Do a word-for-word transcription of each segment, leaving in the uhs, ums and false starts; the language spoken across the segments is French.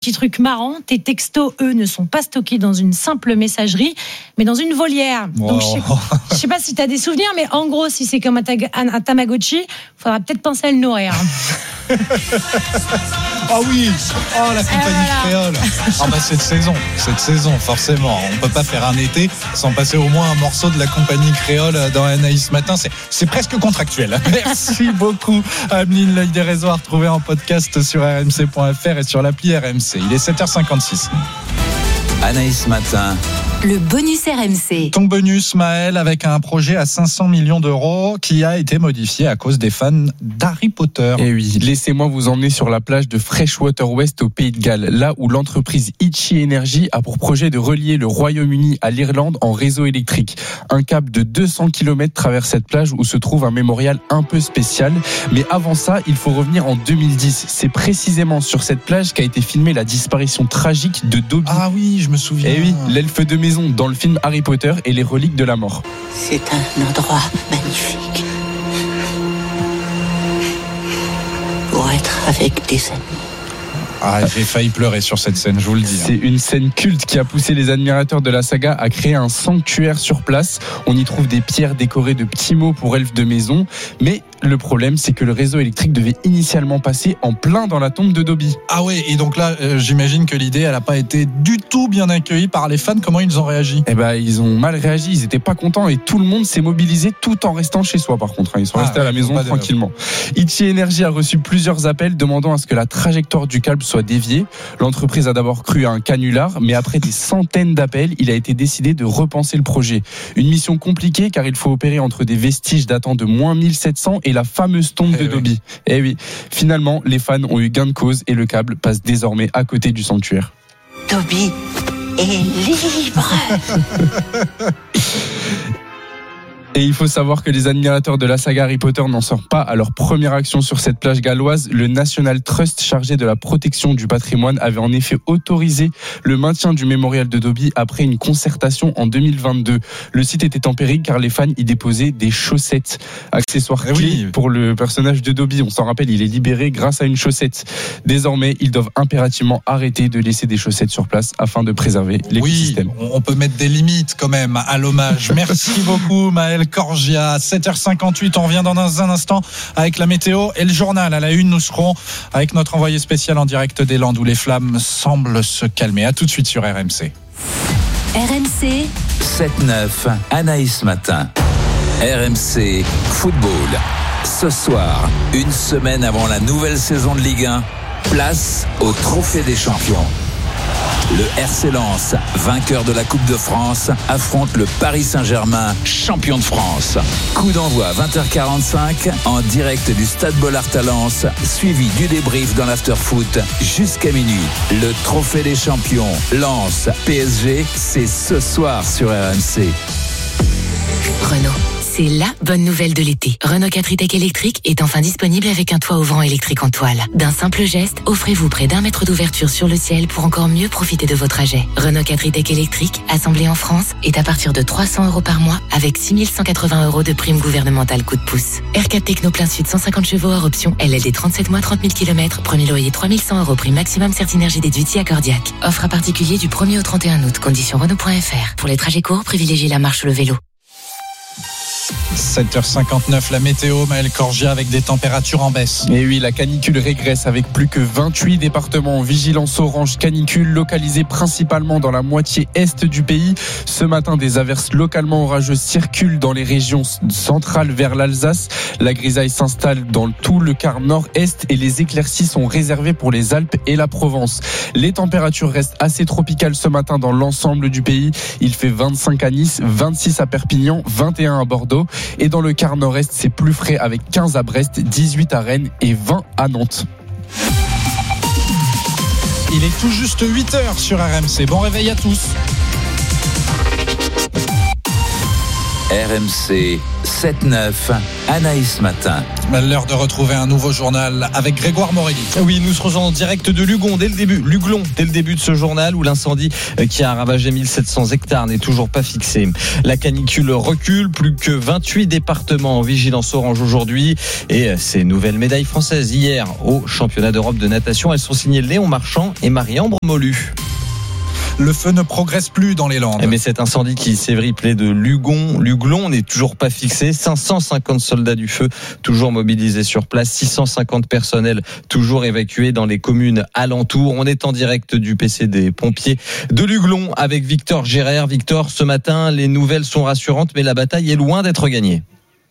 petit truc marrant. Tes textos, eux, ne sont pas stockés dans une simple messagerie, mais dans une volière. Wow. Donc, je sais, je sais pas si tu as des souvenirs, mais en gros, si c'est comme un, tag, un, un Tamagotchi, il faudra peut-être penser à le nourrir. Ah oui, oh la compagnie ah, créole. Ah bah cette saison, cette saison forcément, on peut pas faire un été sans passer au moins un morceau de la compagnie créole dans Anaïs Matin. C'est, c'est presque contractuel. Merci beaucoup, Ameline. L'œil des réseaux à retrouver en podcast sur r m c point f r et sur l'appli R M C. Il est sept heures cinquante-six. Anaïs Matin. Le bonus R M C. Ton bonus, Maël, avec un projet à cinq cents millions d'euros qui a été modifié à cause des fans d'Harry Potter. Et oui, laissez-moi vous emmener sur la plage de Freshwater West au Pays de Galles, là où l'entreprise Itchy Energy a pour projet de relier le Royaume-Uni à l'Irlande en réseau électrique. Un câble de deux cents kilomètres traverse cette plage où se trouve un mémorial un peu spécial. Mais avant ça, il faut revenir en deux mille dix. C'est précisément sur cette plage qu'a été filmée la disparition tragique de Dobby. Ah oui, je me souviens. Et oui, l'elfe de maison dans le film Harry Potter et les reliques de la mort. C'est un endroit magnifique pour être avec des amis. Ah, j'ai failli pleurer sur cette scène, je vous le dis. C'est une scène culte qui a poussé les admirateurs de la saga à créer un sanctuaire sur place. On y trouve des pierres décorées de petits mots pour elfes de maison. Mais le problème, c'est que le réseau électrique devait initialement passer en plein dans la tombe de Dobby. Ah ouais, et donc là, euh, j'imagine que l'idée, elle n'a pas été du tout bien accueillie par les fans. Comment ils ont réagi ? Eh ben, ils ont mal réagi, ils étaient pas contents et tout le monde s'est mobilisé tout en restant chez soi par contre. Ils sont ah, restés ouais, à la maison tranquillement. Itchy Energy a reçu plusieurs appels demandant à ce que la trajectoire du câble soit déviée. L'entreprise a d'abord cru à un canular, mais après des centaines d'appels, il a été décidé de repenser le projet. Une mission compliquée car il faut opérer entre des vestiges datant de moins mille sept cents et la fameuse tombe Eh de oui. Dobby. Eh oui, finalement, les fans ont eu gain de cause et le câble passe désormais à côté du sanctuaire. Dobby est libre. Et il faut savoir que les admirateurs de la saga Harry Potter n'en sortent pas à leur première action sur cette plage galloise. Le National Trust chargé de la protection du patrimoine avait en effet autorisé le maintien du mémorial de Dobby après une concertation en deux mille vingt-deux. Le site était en péril car les fans y déposaient des chaussettes, accessoires Eh clés oui. pour le personnage de Dobby. On s'en rappelle, il est libéré grâce à une chaussette. Désormais, ils doivent impérativement arrêter de laisser des chaussettes sur place afin de préserver l'écosystème. Oui, on peut mettre des limites quand même à l'hommage. Merci beaucoup, Maël Corgia. sept heures cinquante-huit, on revient dans un instant avec la météo et le journal. À la une, nous serons avec notre envoyé spécial en direct des Landes où les flammes semblent se calmer. À tout de suite sur R M C. R M C sept neuf, Anaïs Matin. R M C Football. Ce soir, une semaine avant la nouvelle saison de Ligue un, place au Trophée des Champions. Le R C Lens, vainqueur de la Coupe de France, affronte le Paris Saint-Germain, champion de France. Coup d'envoi à vingt heures quarante-cinq en direct du Stade Bollaert à Lens, suivi du débrief dans l'after-foot jusqu'à minuit. Le Trophée des Champions, Lens, P S G, c'est ce soir sur R M C. Renault. C'est la bonne nouvelle de l'été. Renault quatre e-Tech électrique est enfin disponible avec un toit ouvrant électrique en toile. D'un simple geste, offrez-vous près d'un mètre d'ouverture sur le ciel pour encore mieux profiter de vos trajets. Renault quatre e-Tech électrique, assemblé en France, est à partir de trois cents euros par mois avec six mille cent quatre-vingts euros de prime gouvernementale coup de pouce. R quatre Techno plein sud cent cinquante chevaux hors option, L L D trente-sept mois trente mille kilomètres, premier loyer trois mille cent euros, prime maximum Certinergie déduite accordiaque. Offre à particulier du premier au trente et un août, conditions Renault point F R. Pour les trajets courts, privilégiez la marche ou le vélo. sept heures cinquante-neuf, la météo, Maël Corgia, avec des températures en baisse. Et oui, la canicule régresse avec plus que vingt-huit départements en vigilance orange canicule, localisés principalement dans la moitié est du pays. Ce matin, des averses localement orageuses circulent dans les régions centrales vers l'Alsace. La grisaille s'installe dans tout le quart nord-est et les éclaircies sont réservées pour les Alpes et la Provence. Les températures restent assez tropicales ce matin dans l'ensemble du pays. Il fait vingt-cinq à Nice, vingt-six à Perpignan, vingt et un à Bordeaux. Et dans le quart nord-est, c'est plus frais avec quinze à Brest, dix-huit à Rennes et vingt à Nantes. Il est tout juste huit heures sur R M C. Bon réveil à tous. R M C sept neuf, Anaïs Matin. L'heure de retrouver un nouveau journal avec Grégoire Morelli. Oui, nous serons en direct de Lugon dès le début, Luglon, dès le début de ce journal où l'incendie qui a ravagé mille sept cents hectares n'est toujours pas fixé. La canicule recule, plus que vingt-huit départements en vigilance orange aujourd'hui et ces nouvelles médailles françaises hier au championnat d'Europe de natation, elles sont signées Léon Marchand et Marie-Ambre Molu. Le feu ne progresse plus dans les Landes. Mais cet incendie qui s'évriplait de Lugon, Luglon n'est toujours pas fixé. cinq cent cinquante soldats du feu toujours mobilisés sur place, six cent cinquante personnels toujours évacués dans les communes alentours. On est en direct du P C des pompiers de Luglon avec Victor Gérard. Victor, ce matin, les nouvelles sont rassurantes, mais la bataille est loin d'être gagnée.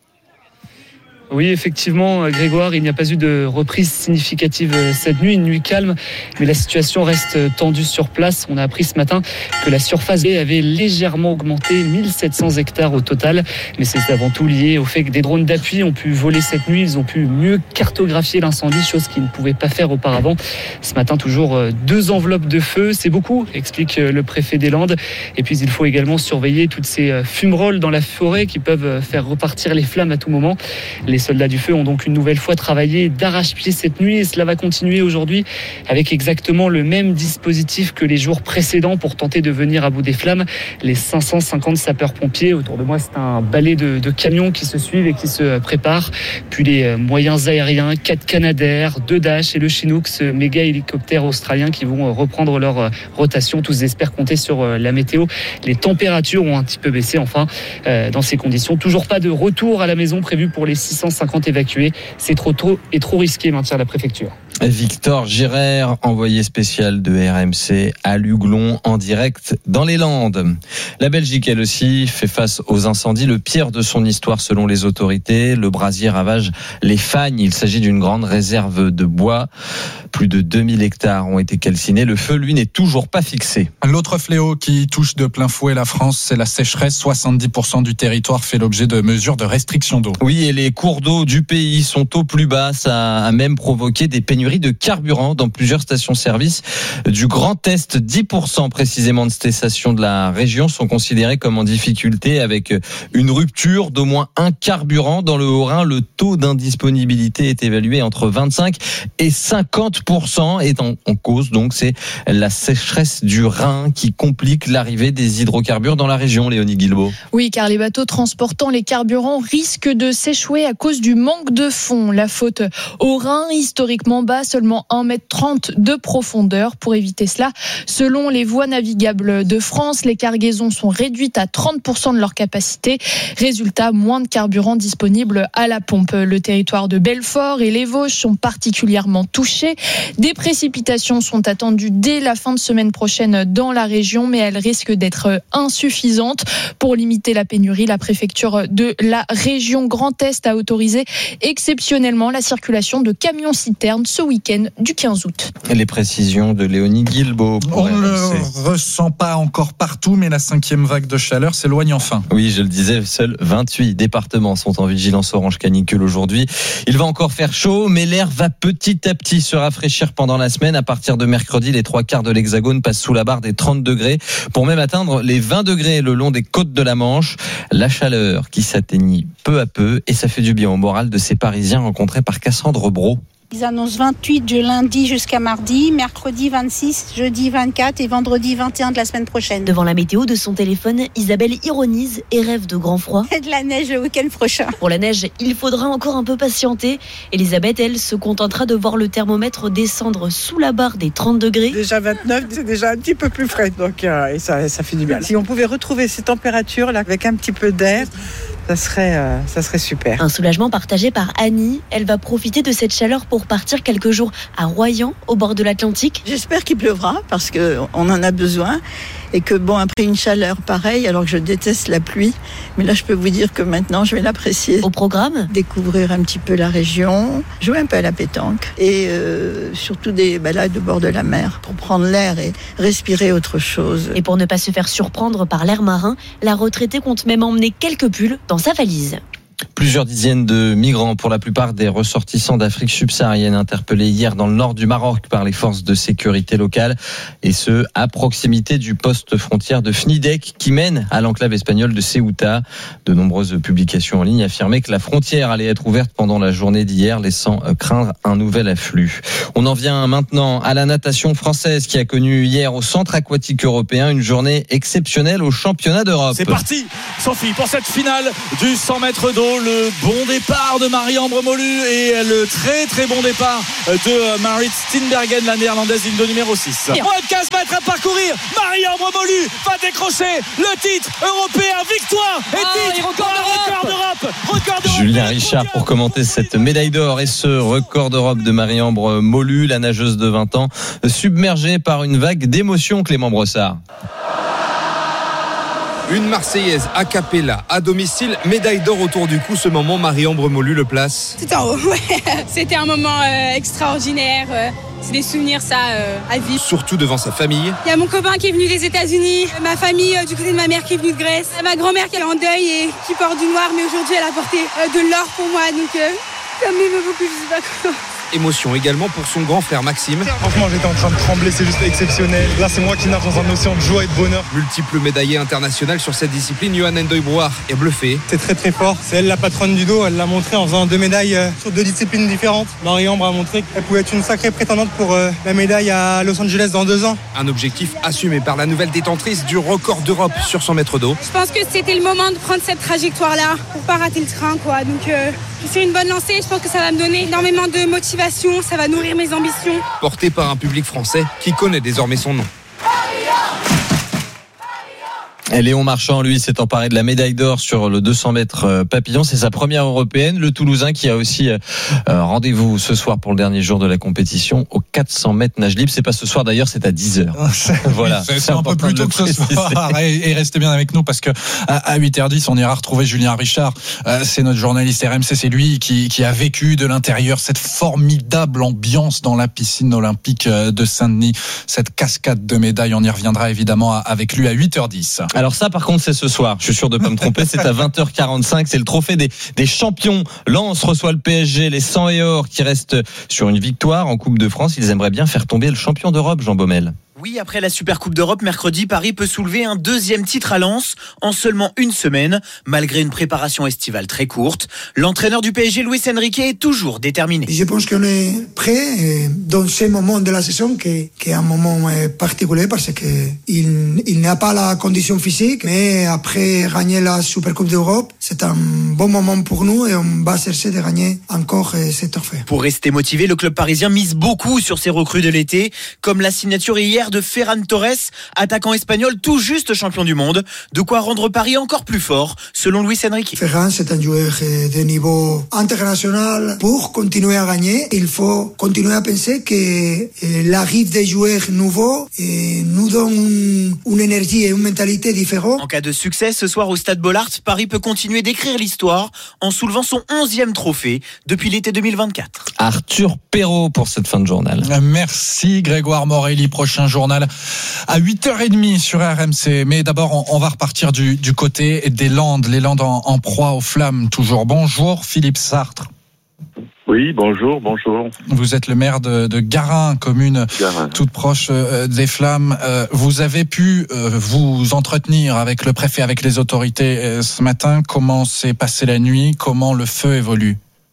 Oui, effectivement, Grégoire, il n'y a pas eu de reprise significative cette nuit, une nuit calme, mais la situation reste tendue sur place. On a appris ce matin que la surface avait légèrement augmenté, mille sept cents hectares au total, mais c'est avant tout lié au fait que des drones d'appui ont pu voler cette nuit. Ils ont pu mieux cartographier l'incendie, chose qu'ils ne pouvaient pas faire auparavant. Ce matin, toujours deux enveloppes de feu, c'est beaucoup, explique le préfet des Landes. Et puis, il faut également surveiller toutes ces fumerolles dans la forêt qui peuvent faire repartir les flammes à tout moment. Les Les soldats du feu ont donc une nouvelle fois travaillé d'arrache-pied cette nuit et cela va continuer aujourd'hui avec exactement le même dispositif que les jours précédents pour tenter de venir à bout des flammes. Les cinq cent cinquante sapeurs-pompiers, autour de moi c'est un balai de, de camions qui se suivent et qui se préparent, puis les moyens aériens, quatre Canadair, deux Dash et le Chinook, ce méga hélicoptère australien qui vont reprendre leur rotation. Tous espèrent compter sur la météo. Les températures ont un petit peu baissé. Enfin, dans ces conditions, toujours pas de retour à la maison prévu pour les six cent cinquante évacués. C'est trop tôt et trop risqué, maintient la préfecture. Victor Gérard, envoyé spécial de R M C à Luglon, en direct dans les Landes. La Belgique, elle aussi, fait face aux incendies. Le pire de son histoire selon les autorités. Le brasier ravage les Fagnes. Il s'agit d'une grande réserve de bois. Plus de deux mille hectares ont été calcinés. Le feu, lui, n'est toujours pas fixé. L'autre fléau qui touche de plein fouet la France, c'est la sécheresse. soixante-dix pour cent du territoire fait l'objet de mesures de restriction d'eau. Oui, et les cours d'eau du pays sont au plus bas. Ça a même provoqué des pénuries de carburant dans plusieurs stations-service du Grand Est. dix pour cent précisément de ces stations de la région sont considérées comme en difficulté avec une rupture d'au moins un carburant. Dans le Haut-Rhin, le taux d'indisponibilité est évalué entre vingt-cinq et cinquante pour cent. Et en, en cause, donc, c'est la sécheresse du Rhin qui complique l'arrivée des hydrocarbures dans la région, Léonie Guilbault. Oui, car les bateaux transportant les carburants risquent de s'échouer à cause du manque de fond. La faute au Rhin, historiquement bas, seulement un mètre trente de profondeur. Pour éviter cela, selon les voies navigables de France, les cargaisons sont réduites à trente pour cent de leur capacité. Résultat, moins de carburant disponible à la pompe. Le territoire de Belfort et les Vosges sont particulièrement touchés. Des précipitations sont attendues dès la fin de semaine prochaine dans la région, mais elles risquent d'être insuffisantes. Pour limiter la pénurie, la préfecture de la région Grand Est a autorisé exceptionnellement la circulation de camions-citernes ce week-end du quinze août. Les précisions de Léonie Guilbault. On ne le ressent pas encore partout, mais la cinquième vague de chaleur s'éloigne enfin. Oui, je le disais, seuls vingt-huit départements sont en vigilance orange canicule aujourd'hui. Il va encore faire chaud, mais l'air va petit à petit se rafraîchir pendant la semaine. À partir de mercredi, les trois quarts de l'Hexagone passent sous la barre des trente degrés pour même atteindre les vingt degrés le long des côtes de la Manche. La chaleur qui s'atteignit peu à peu et ça fait du bien au moral de ces Parisiens rencontrés par Cassandre Brault. Ils annoncent vingt-huit de lundi jusqu'à mardi, mercredi vingt-six, jeudi vingt-quatre et vendredi vingt et un de la semaine prochaine. Devant la météo de son téléphone, Isabelle ironise et rêve de grand froid. Et de la neige le week-end prochain. Pour la neige, il faudra encore un peu patienter. Elisabeth, elle, se contentera de voir le thermomètre descendre sous la barre des trente degrés. Déjà vingt-neuf, c'est déjà un petit peu plus frais, donc euh, et ça, ça fait du bien. Si on pouvait retrouver ces températures là avec un petit peu d'air, ça serait, euh, ça serait super. Un soulagement partagé par Annie. Elle va profiter de cette chaleur pour partir quelques jours à Royan, au bord de l'Atlantique. J'espère qu'il pleuvra parce qu'on en a besoin. Et que bon, après une chaleur pareille, alors que je déteste la pluie, mais là je peux vous dire que maintenant je vais l'apprécier. Au programme, découvrir un petit peu la région, jouer un peu à la pétanque et euh, surtout des balades au bord de la mer pour prendre l'air et respirer autre chose. Et pour ne pas se faire surprendre par l'air marin, la retraitée compte même emmener quelques pulls dans sa valise. Plusieurs dizaines de migrants, pour la plupart des ressortissants d'Afrique subsaharienne, interpellés hier dans le nord du Maroc par les forces de sécurité locales, et ce, à proximité du poste frontière de Fnidek qui mène à l'enclave espagnole de Ceuta. De nombreuses publications en ligne affirmaient que la frontière allait être ouverte pendant la journée d'hier, laissant craindre un nouvel afflux. On en vient maintenant à la natation française qui a connu hier au Centre aquatique européen une journée exceptionnelle au championnat d'Europe. C'est parti, Sophie, pour cette finale du cent mètres d'eau. Le bon départ de Marie-Ambre Molu et le très très bon départ de Marit Steenbergen, la néerlandaise, ligne de numéro six. Moins de quinze mètres à parcourir. Marie-Ambre Molu va décrocher le titre européen. Victoire et oh, titre record d'Europe. d'Europe. Record d'Europe. Julien Richard pour commenter cette médaille d'or et ce record d'Europe de Marie-Ambre Molu, la nageuse de vingt ans, submergée par une vague d'émotions, Clément Brossard. Une Marseillaise a cappella à domicile, médaille d'or autour du cou. Ce moment, Marie-Ambre Molu le place. Tout en haut, ouais. C'était un moment euh, extraordinaire. Euh, c'est des souvenirs, ça, euh, à vie. Surtout devant sa famille. Il y a mon copain qui est venu des États-Unis, ma famille euh, du côté de ma mère qui est venue de Grèce, ma grand-mère qui est en deuil et qui porte du noir, mais aujourd'hui elle a porté euh, de l'or pour moi, donc euh, comme il me beaucoup, je sais pas comment. Émotion également pour son grand frère Maxime. Franchement, j'étais en train de trembler, c'est juste exceptionnel. Là, c'est moi qui nage dans un océan de joie et de bonheur. Multiple médaillé international sur cette discipline, Johan Ndoye-Brouard est bluffé. C'est très très fort. C'est elle la patronne du dos, elle l'a montré en faisant deux médailles sur deux disciplines différentes. Marie-Ambre a montré qu'elle pouvait être une sacrée prétendante pour la médaille à Los Angeles dans deux ans. Un objectif assumé par la nouvelle détentrice du record d'Europe sur cent mètres d'eau. Je pense que c'était le moment de prendre cette trajectoire-là pour pas rater le train, quoi. Donc euh, c'est une bonne lancée, je pense que ça va me donner énormément de motivation, ça va nourrir mes ambitions. Porté par un public français qui connaît désormais son nom. Et Léon Marchand, lui, s'est emparé de la médaille d'or sur le deux cents mètres papillon. C'est sa première européenne. Le Toulousain qui a aussi euh, rendez-vous ce soir pour le dernier jour de la compétition au quatre cents mètres nage libre. C'est pas ce soir d'ailleurs, c'est à dix heures. Voilà. C'est, c'est un peu plus tôt que ce soir. Et, et restez bien avec nous parce que à huit heures dix, on ira retrouver Julien Richard. Euh, c'est notre journaliste R M C. C'est lui qui, qui a vécu de l'intérieur cette formidable ambiance dans la piscine olympique de Saint-Denis. Cette cascade de médailles. On y reviendra évidemment avec lui à huit heures dix. Alors ça, par contre, c'est ce soir. Je suis sûr de pas me tromper. C'est à vingt heures quarante-cinq. C'est le trophée des, des champions. Lens reçoit le P S G. Les cent et or qui restent sur une victoire en Coupe de France. Ils aimeraient bien faire tomber le champion d'Europe, Jean Baumel. Oui, après la Super Coupe d'Europe, mercredi, Paris peut soulever un deuxième titre à Lens en seulement une semaine. Malgré une préparation estivale très courte, l'entraîneur du P S G, Luis Enrique, est toujours déterminé. Je pense qu'on est prêt dans ce moment de la saison qui, qui est un moment particulier parce qu'il il n'a pas la condition physique, mais après gagner la Super Coupe d'Europe, c'est un bon moment pour nous et on va chercher de gagner encore cet trophée. Pour rester motivé, le club parisien mise beaucoup sur ses recrues de l'été, comme la signature hier de Ferran Torres, attaquant espagnol tout juste champion du monde. De quoi rendre Paris encore plus fort, selon Luis Enrique. Ferran, c'est un joueur de niveau international. Pour continuer à gagner, il faut continuer à penser que l'arrivée des joueurs nouveaux nous donne une énergie et une mentalité différente. En cas de succès, ce soir au Stade Bollaert, Paris peut continuer d'écrire l'histoire en soulevant son onzième trophée depuis l'été deux mille vingt-quatre. Arthur Perrault pour cette fin de journal. Merci Grégoire Morelli. Prochain journal à huit heures trente sur R M C. Mais d'abord, on, on va repartir du, du côté des Landes. Les Landes en, en proie aux flammes toujours. Bonjour Philippe Sartre. Oui, bonjour, bonjour. Vous êtes le maire de, de Garin, commune Garin. toute proche euh, des flammes. Euh, vous avez pu euh, vous entretenir avec le préfet, avec les autorités euh, ce matin. Comment s'est passée la nuit? Comment le feu évolue?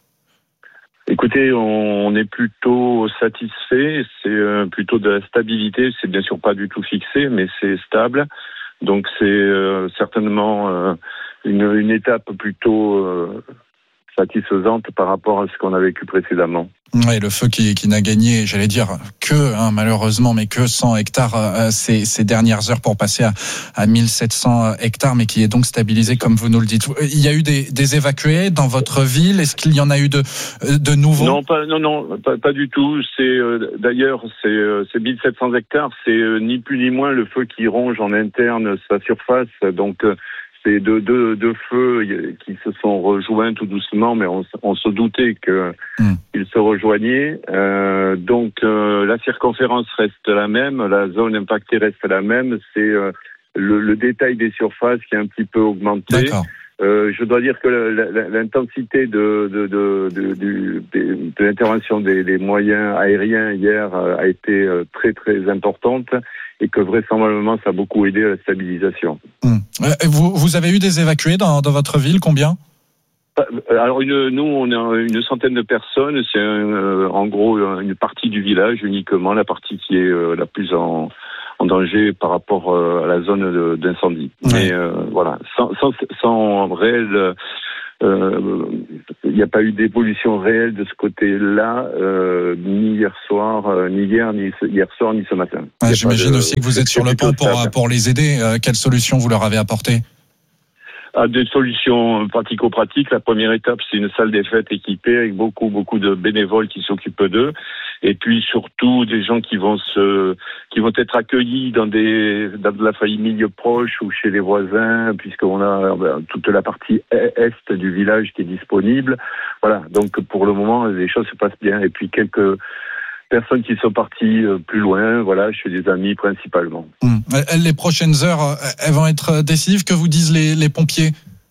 Écoutez, on est plutôt satisfait. C'est euh, plutôt de la stabilité. C'est bien sûr pas du tout fixé, mais c'est stable. Donc c'est euh, certainement euh, une, une étape plutôt euh, satisfaisante par rapport à ce qu'on a vécu précédemment. Oui, le feu qui, qui n'a gagné, j'allais dire que, hein, malheureusement, mais que cent hectares euh, ces, ces dernières heures pour passer à, à mille sept cents hectares, mais qui est donc stabilisé, comme vous nous le dites. Il y a eu des, des évacués dans votre ville. Est-ce qu'il y en a eu de, de nouveaux? Non, pas, non, non, pas, pas du tout. C'est euh, d'ailleurs, c'est, euh, c'est mille sept cents hectares. C'est euh, ni plus ni moins le feu qui ronge en interne sa surface. Donc euh, c'est deux, deux, deux feux qui se sont rejoints tout doucement, mais on, on se doutait que mmh. ils se rejoignaient. Euh, donc euh, la circonférence reste la même, la zone impactée reste la même. C'est euh, le, le détail des surfaces qui a un petit peu augmenté. Euh, je dois dire que l'intensité de, de, de, de, de, de, de l'intervention des, des moyens aériens hier a été très très importante et que vraisemblablement ça a beaucoup aidé à la stabilisation. Mmh. Vous, vous avez eu des évacués dans, dans votre ville, combien ? Alors une, nous on a une centaine de personnes, c'est un, euh, en gros une partie du village uniquement, la partie qui est euh, la plus en, en danger par rapport euh, à la zone de, d'incendie. Ouais. Mais euh, voilà, sans, sans, sans réel, il euh, n'y a pas eu d'évolution réelle de ce côté-là, euh, ni hier soir, euh, ni hier, ni ce, hier soir, ni ce matin. Ouais, j'imagine de, aussi que vous êtes sur le pont pour, pour les aider. Euh, quelle solution vous leur avez apporté ? À des solutions pratico-pratiques. La première étape, c'est une salle des fêtes équipée avec beaucoup, beaucoup de bénévoles qui s'occupent d'eux. Et puis surtout des gens qui vont se, qui vont être accueillis dans des, dans de la famille proche ou chez les voisins, puisqu'on a ben, toute la partie est du village qui est disponible. Voilà. Donc pour le moment, les choses se passent bien. Et puis quelques personnes qui sont parties plus loin, voilà, chez des amis principalement. Mmh. Les prochaines heures, elles vont être décisives. Que vous disent les, les pompiers ?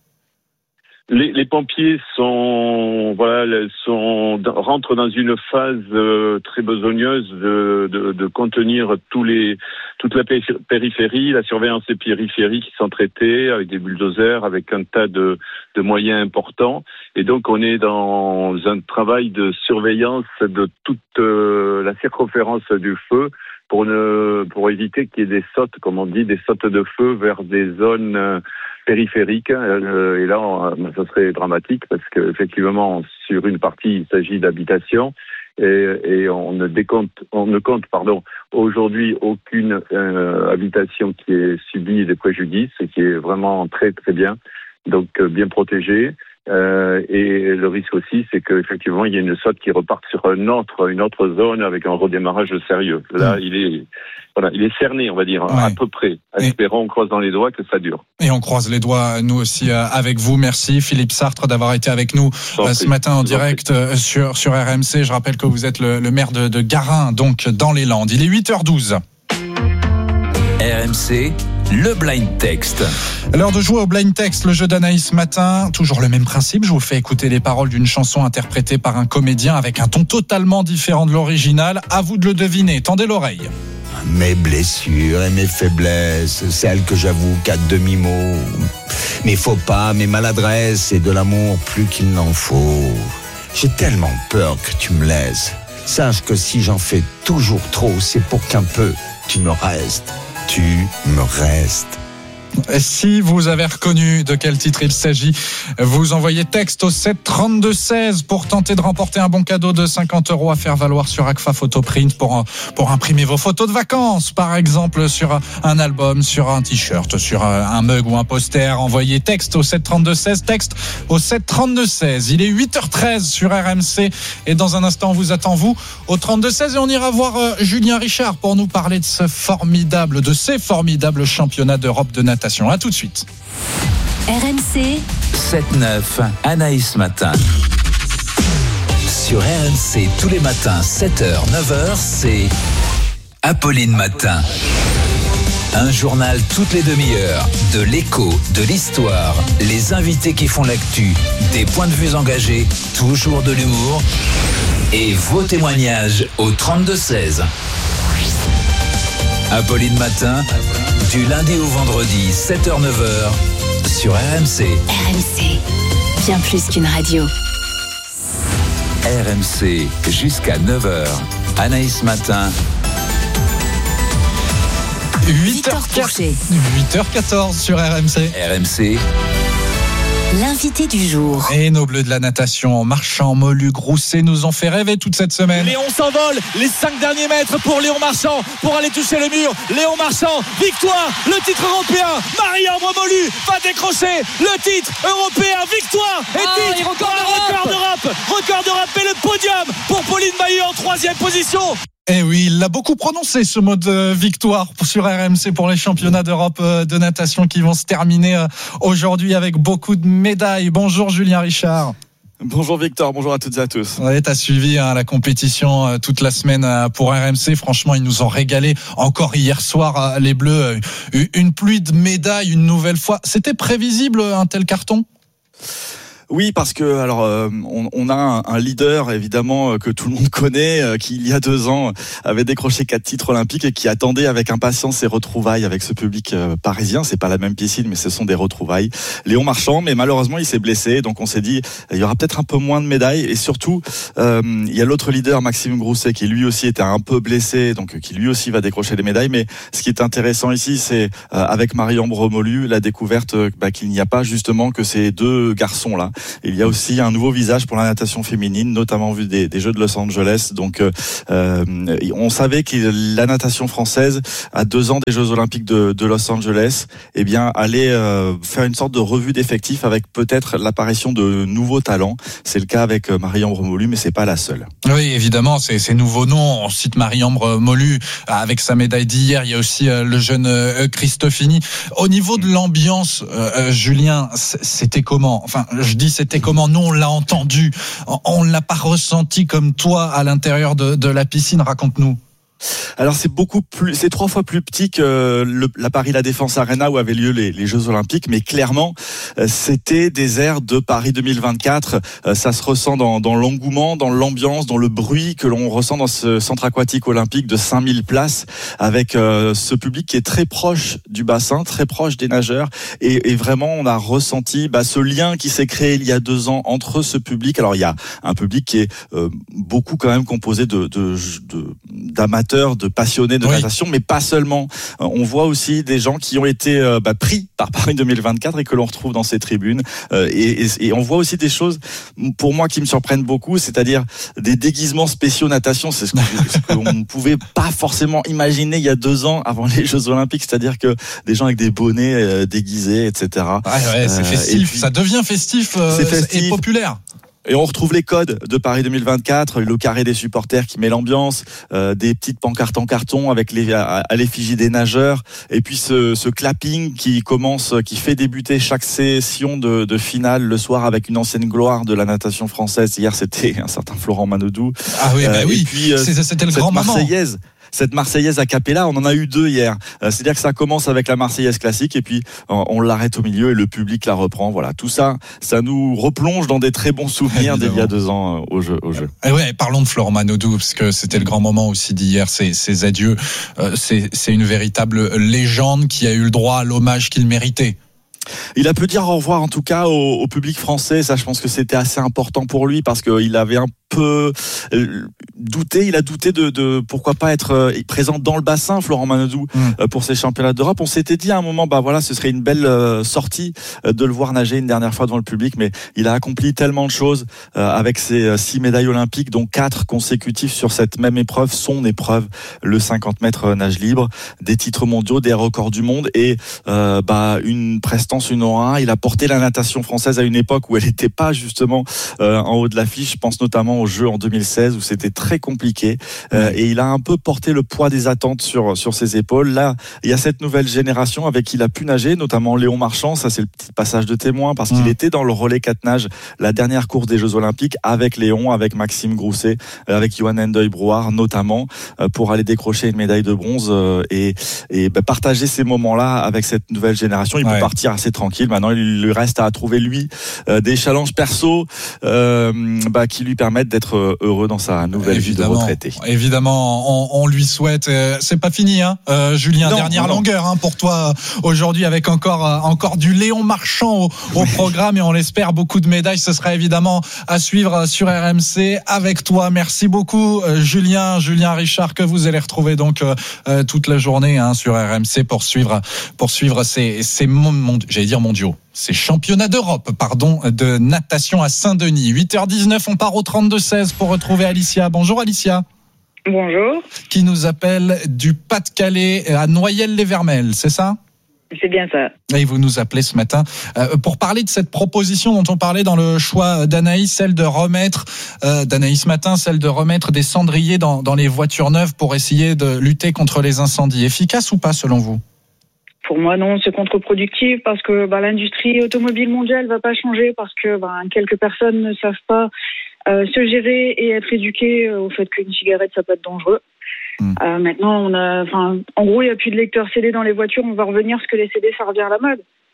Les, les pompiers sont, voilà, sont, rentrent dans une phase euh, très besogneuse de, de, de contenir tous les, toute la périphérie, la surveillance des périphéries qui sont traitées avec des bulldozers, avec un tas de, de moyens importants. Et donc, on est dans un travail de surveillance de toute euh, la circonférence du feu pour ne, pour éviter qu'il y ait des sautes, comme on dit, des sautes de feu vers des zones euh, périphériques. Euh, et là, on, ça serait dramatique parce qu'effectivement, sur une partie, il s'agit d'habitation et, et on ne décompte, on ne compte, pardon, aujourd'hui aucune euh, habitation qui ait subi des préjudices, et qui est vraiment très très bien, donc euh, bien protégée. Euh, et le risque aussi, c'est qu'effectivement, il y a une saute qui reparte sur un autre, une autre zone avec un redémarrage sérieux. Là, mmh. il est, voilà, il est cerné, on va dire, ouais. à peu près. Espérons, on croise dans les doigts que ça dure. Et on croise les doigts, nous aussi, avec vous. Merci, Philippe Sartre, d'avoir été avec nous euh, ce matin en direct euh, sur, sur R M C. Je rappelle que vous êtes le, le maire de, de Garin, donc dans les Landes. Il est huit heures douze. R M C, le blind text. L'heure de jouer au blind text, le jeu d'Anaïs matin. Toujours le même principe, je vous fais écouter les paroles d'une chanson interprétée par un comédien avec un ton totalement différent de l'original. À vous de le deviner, tendez l'oreille. Mes blessures et mes faiblesses, celles que j'avoue qu'à demi-mot. Mes faux pas, mes maladresses et de l'amour plus qu'il n'en faut. J'ai tellement peur que tu me laisses. Sache que si j'en fais toujours trop, c'est pour qu'un peu tu me restes. Tu me restes. Si vous avez reconnu de quel titre il s'agit, vous envoyez texte au sept trente-deux seize pour tenter de remporter un bon cadeau de cinquante euros à faire valoir sur Agfa Photoprint pour, pour imprimer vos photos de vacances, par exemple sur un album, sur un t-shirt, sur un mug ou un poster. Envoyez texte au sept trente-deux seize, texte au sept trente-deux seize. Il est huit heures treize sur R M C et dans un instant on vous attend vous au trente-deux seize et on ira voir Julien Richard pour nous parler de ce formidable, de ces formidables championnats d'Europe de natation. À tout de suite. R M C sept neuf, Anaïs Matin. Sur R M C, tous les matins, sept heures, neuf heures, c'est Apolline Matin. Un journal toutes les demi-heures, de l'écho, de l'histoire, les invités qui font l'actu, des points de vue engagés, toujours de l'humour et vos témoignages au trente-deux seize. Apolline Matin, du lundi au vendredi, sept heures neuf heures, sur R M C. R M C, bien plus qu'une radio. R M C, jusqu'à neuf heures. Anaïs Matin. huit heures quatorze sur R M C. R M C. L'invité du jour. Et nos bleus de la natation, Marchand, Molu, Grousset nous ont fait rêver toute cette semaine. Léon s'envole, les cinq derniers mètres pour Léon Marchand, pour aller toucher le mur. Léon Marchand, victoire, le titre européen. Marie-Ambre Molu va décrocher le titre européen, victoire et oh, titre, record, record d'Europe, record d'Europe et le podium pour Pauline Maillet en troisième position. Eh oui, il l'a beaucoup prononcé ce mot de victoire sur R M C pour les championnats d'Europe de natation qui vont se terminer aujourd'hui avec beaucoup de médailles. Bonjour Julien Richard. Bonjour Victor, bonjour à toutes et à tous. Ouais, t'as suivi hein, la compétition euh, toute la semaine euh, pour R M C. Franchement, ils nous ont régalé. Encore hier soir, euh, les Bleus, euh, une pluie de médailles une nouvelle fois. C'était prévisible un tel carton ? Oui, parce que alors euh, on, on a un, un leader évidemment euh, que tout le monde connaît, euh, qui il y a deux ans avait décroché quatre titres olympiques et qui attendait avec impatience ses retrouvailles avec ce public euh, parisien. C'est pas la même piscine, mais ce sont des retrouvailles. Léon Marchand, mais malheureusement il s'est blessé, donc on s'est dit il y aura peut-être un peu moins de médailles. Et surtout, euh, il y a l'autre leader Maxime Grousset qui lui aussi était un peu blessé, donc qui lui aussi va décrocher des médailles. Mais ce qui est intéressant ici, c'est euh, avec Marie-Ambre Molu la découverte euh, bah, qu'il n'y a pas justement que ces deux garçons là. Il y a aussi un nouveau visage pour la natation féminine, notamment vu des, des Jeux de Los Angeles. Donc, euh, on savait que la natation française, à deux ans des Jeux Olympiques de, de Los Angeles, eh bien, allait euh, faire une sorte de revue d'effectifs avec peut-être l'apparition de nouveaux talents. C'est le cas avec Marie-Ambre Molu, mais c'est pas la seule. Oui, évidemment, c'est ces nouveaux noms. On cite Marie-Ambre Molu avec sa médaille d'hier. Il y a aussi euh, le jeune euh, Christofini. Au niveau de l'ambiance, euh, Julien, c'était comment ? Enfin, je dis c'était comment? Nous, on l'a entendu. On ne l'a pas ressenti comme toi à l'intérieur de, de la piscine. Raconte-nous. Alors c'est beaucoup plus, c'est trois fois plus petit que le, la Paris La Défense Arena où avaient lieu les, les Jeux Olympiques, mais clairement c'était des airs de Paris deux mille vingt-quatre. Ça se ressent dans, dans l'engouement, dans l'ambiance, dans le bruit que l'on ressent dans ce centre aquatique olympique de cinq mille places, avec euh, ce public qui est très proche du bassin, très proche des nageurs, et, et vraiment on a ressenti bah, ce lien qui s'est créé il y a deux ans entre ce public. Alors il y a un public qui est euh, beaucoup quand même composé de, de, de d'amateurs, de passionnés de oui. natation, mais pas seulement. On voit aussi des gens qui ont été euh, bah, pris par Paris deux mille vingt-quatre et que l'on retrouve dans ces tribunes. Euh, et, et, et on voit aussi des choses, pour moi, qui me surprennent beaucoup, c'est-à-dire des déguisements spéciaux natation. C'est ce, que, ce qu'on ne pouvait pas forcément imaginer il y a deux ans avant les Jeux Olympiques, c'est-à-dire que des gens avec des bonnets euh, déguisés, et cetera. Ouais, ouais, c'est festif. Euh, puis, ça devient festif, euh, c'est festif et populaire. Et on retrouve les codes de Paris deux mille vingt-quatre, le carré des supporters qui met l'ambiance, euh, des petites pancartes en carton avec les à, à l'effigie des nageurs, et puis ce, ce clapping qui commence, qui fait débuter chaque session de, de finale le soir avec une ancienne gloire de la natation française. Hier, c'était un certain Florent Manodou. Ah oui, bah euh, oui. Et puis euh, c'était le cette grand Marseillaise. moment. Cette Marseillaise a cappella, on en a eu deux hier. C'est-à-dire que ça commence avec la Marseillaise classique et puis on l'arrête au milieu et le public la reprend. Voilà, tout ça, ça nous replonge dans des très bons souvenirs d'il y a deux ans au jeu. Au jeu. Et ouais, parlons de Florent Manodou parce que c'était le grand moment aussi d'hier. Ces, ces adieux, c'est, c'est une véritable légende qui a eu le droit à l'hommage qu'il méritait. Il a pu dire au revoir en tout cas au, au public français. Ça, je pense que c'était assez important pour lui parce qu'il avait un peu douté. Il a douté de, de pourquoi pas être présent dans le bassin, Florent Manodou, mmh. pour ces championnats d'Europe. On s'était dit à un moment, bah voilà, ce serait une belle sortie de le voir nager une dernière fois devant le public, mais il a accompli tellement de choses avec ses six médailles olympiques, dont quatre consécutives sur cette même épreuve, son épreuve, le cinquante mètres nage libre, des titres mondiaux, des records du monde et euh, bah une prestance, une aura. Il a porté la natation française à une époque où elle n'était pas justement euh, en haut de l'affiche. Je pense notamment aux Jeux en deux mille seize où c'était très compliqué euh, et il a un peu porté le poids des attentes sur sur ses épaules. Là, il y a cette nouvelle génération avec qui il a pu nager, notamment Léon Marchand. Ça, c'est le petit passage de témoin parce mmh. qu'il était dans le relais quatre nage, la dernière course des Jeux Olympiques, avec Léon, avec Maxime Grousset, avec Johan Hendeuil-Brouard notamment, euh, pour aller décrocher une médaille de bronze euh, et et bah, partager ces moments-là avec cette nouvelle génération. Il ouais. peut partir assez tranquille. Maintenant, il lui reste à trouver lui euh, des challenges perso euh, bah, qui lui permettent d'être heureux dans sa nouvelle évidemment, vie de retraité. Évidemment, on, on lui souhaite. Euh, c'est pas fini, hein, euh, Julien. Non, dernière non, longueur non. Hein, pour toi aujourd'hui, avec encore euh, encore du Léon Marchand au, au oui. programme et on l'espère beaucoup de médailles. Ce sera évidemment à suivre sur R M C avec toi. Merci beaucoup, euh, Julien, Julien Richard, que vous allez retrouver donc euh, toute la journée hein, sur R M C pour suivre pour suivre ces ces mon, j'allais dire mondiaux. C'est championnat d'Europe, pardon, de natation à Saint-Denis. huit heures dix-neuf, on part au trente-deux seize pour retrouver Alicia. Bonjour Alicia. Bonjour. Qui nous appelle du Pas-de-Calais à Noyelles-les-Vermelles, c'est ça ? C'est bien ça. Et vous nous appelez ce matin euh, pour parler de cette proposition dont on parlait dans le choix d'Anaïs, celle de remettre, euh, d'Anaïs ce matin, celle de remettre des cendriers dans, dans les voitures neuves pour essayer de lutter contre les incendies. Efficace ou pas selon vous ? Pour moi, non, c'est contre-productif parce que bah, l'industrie automobile mondiale ne va pas changer parce que bah, quelques personnes ne savent pas euh, se gérer et être éduquées au fait qu'une cigarette, ça peut être dangereux. Mmh. Euh, maintenant, on a, enfin, en gros, il n'y a plus de lecteurs C D dans les voitures. On va revenir à ce que les C D, ça revient à la mode.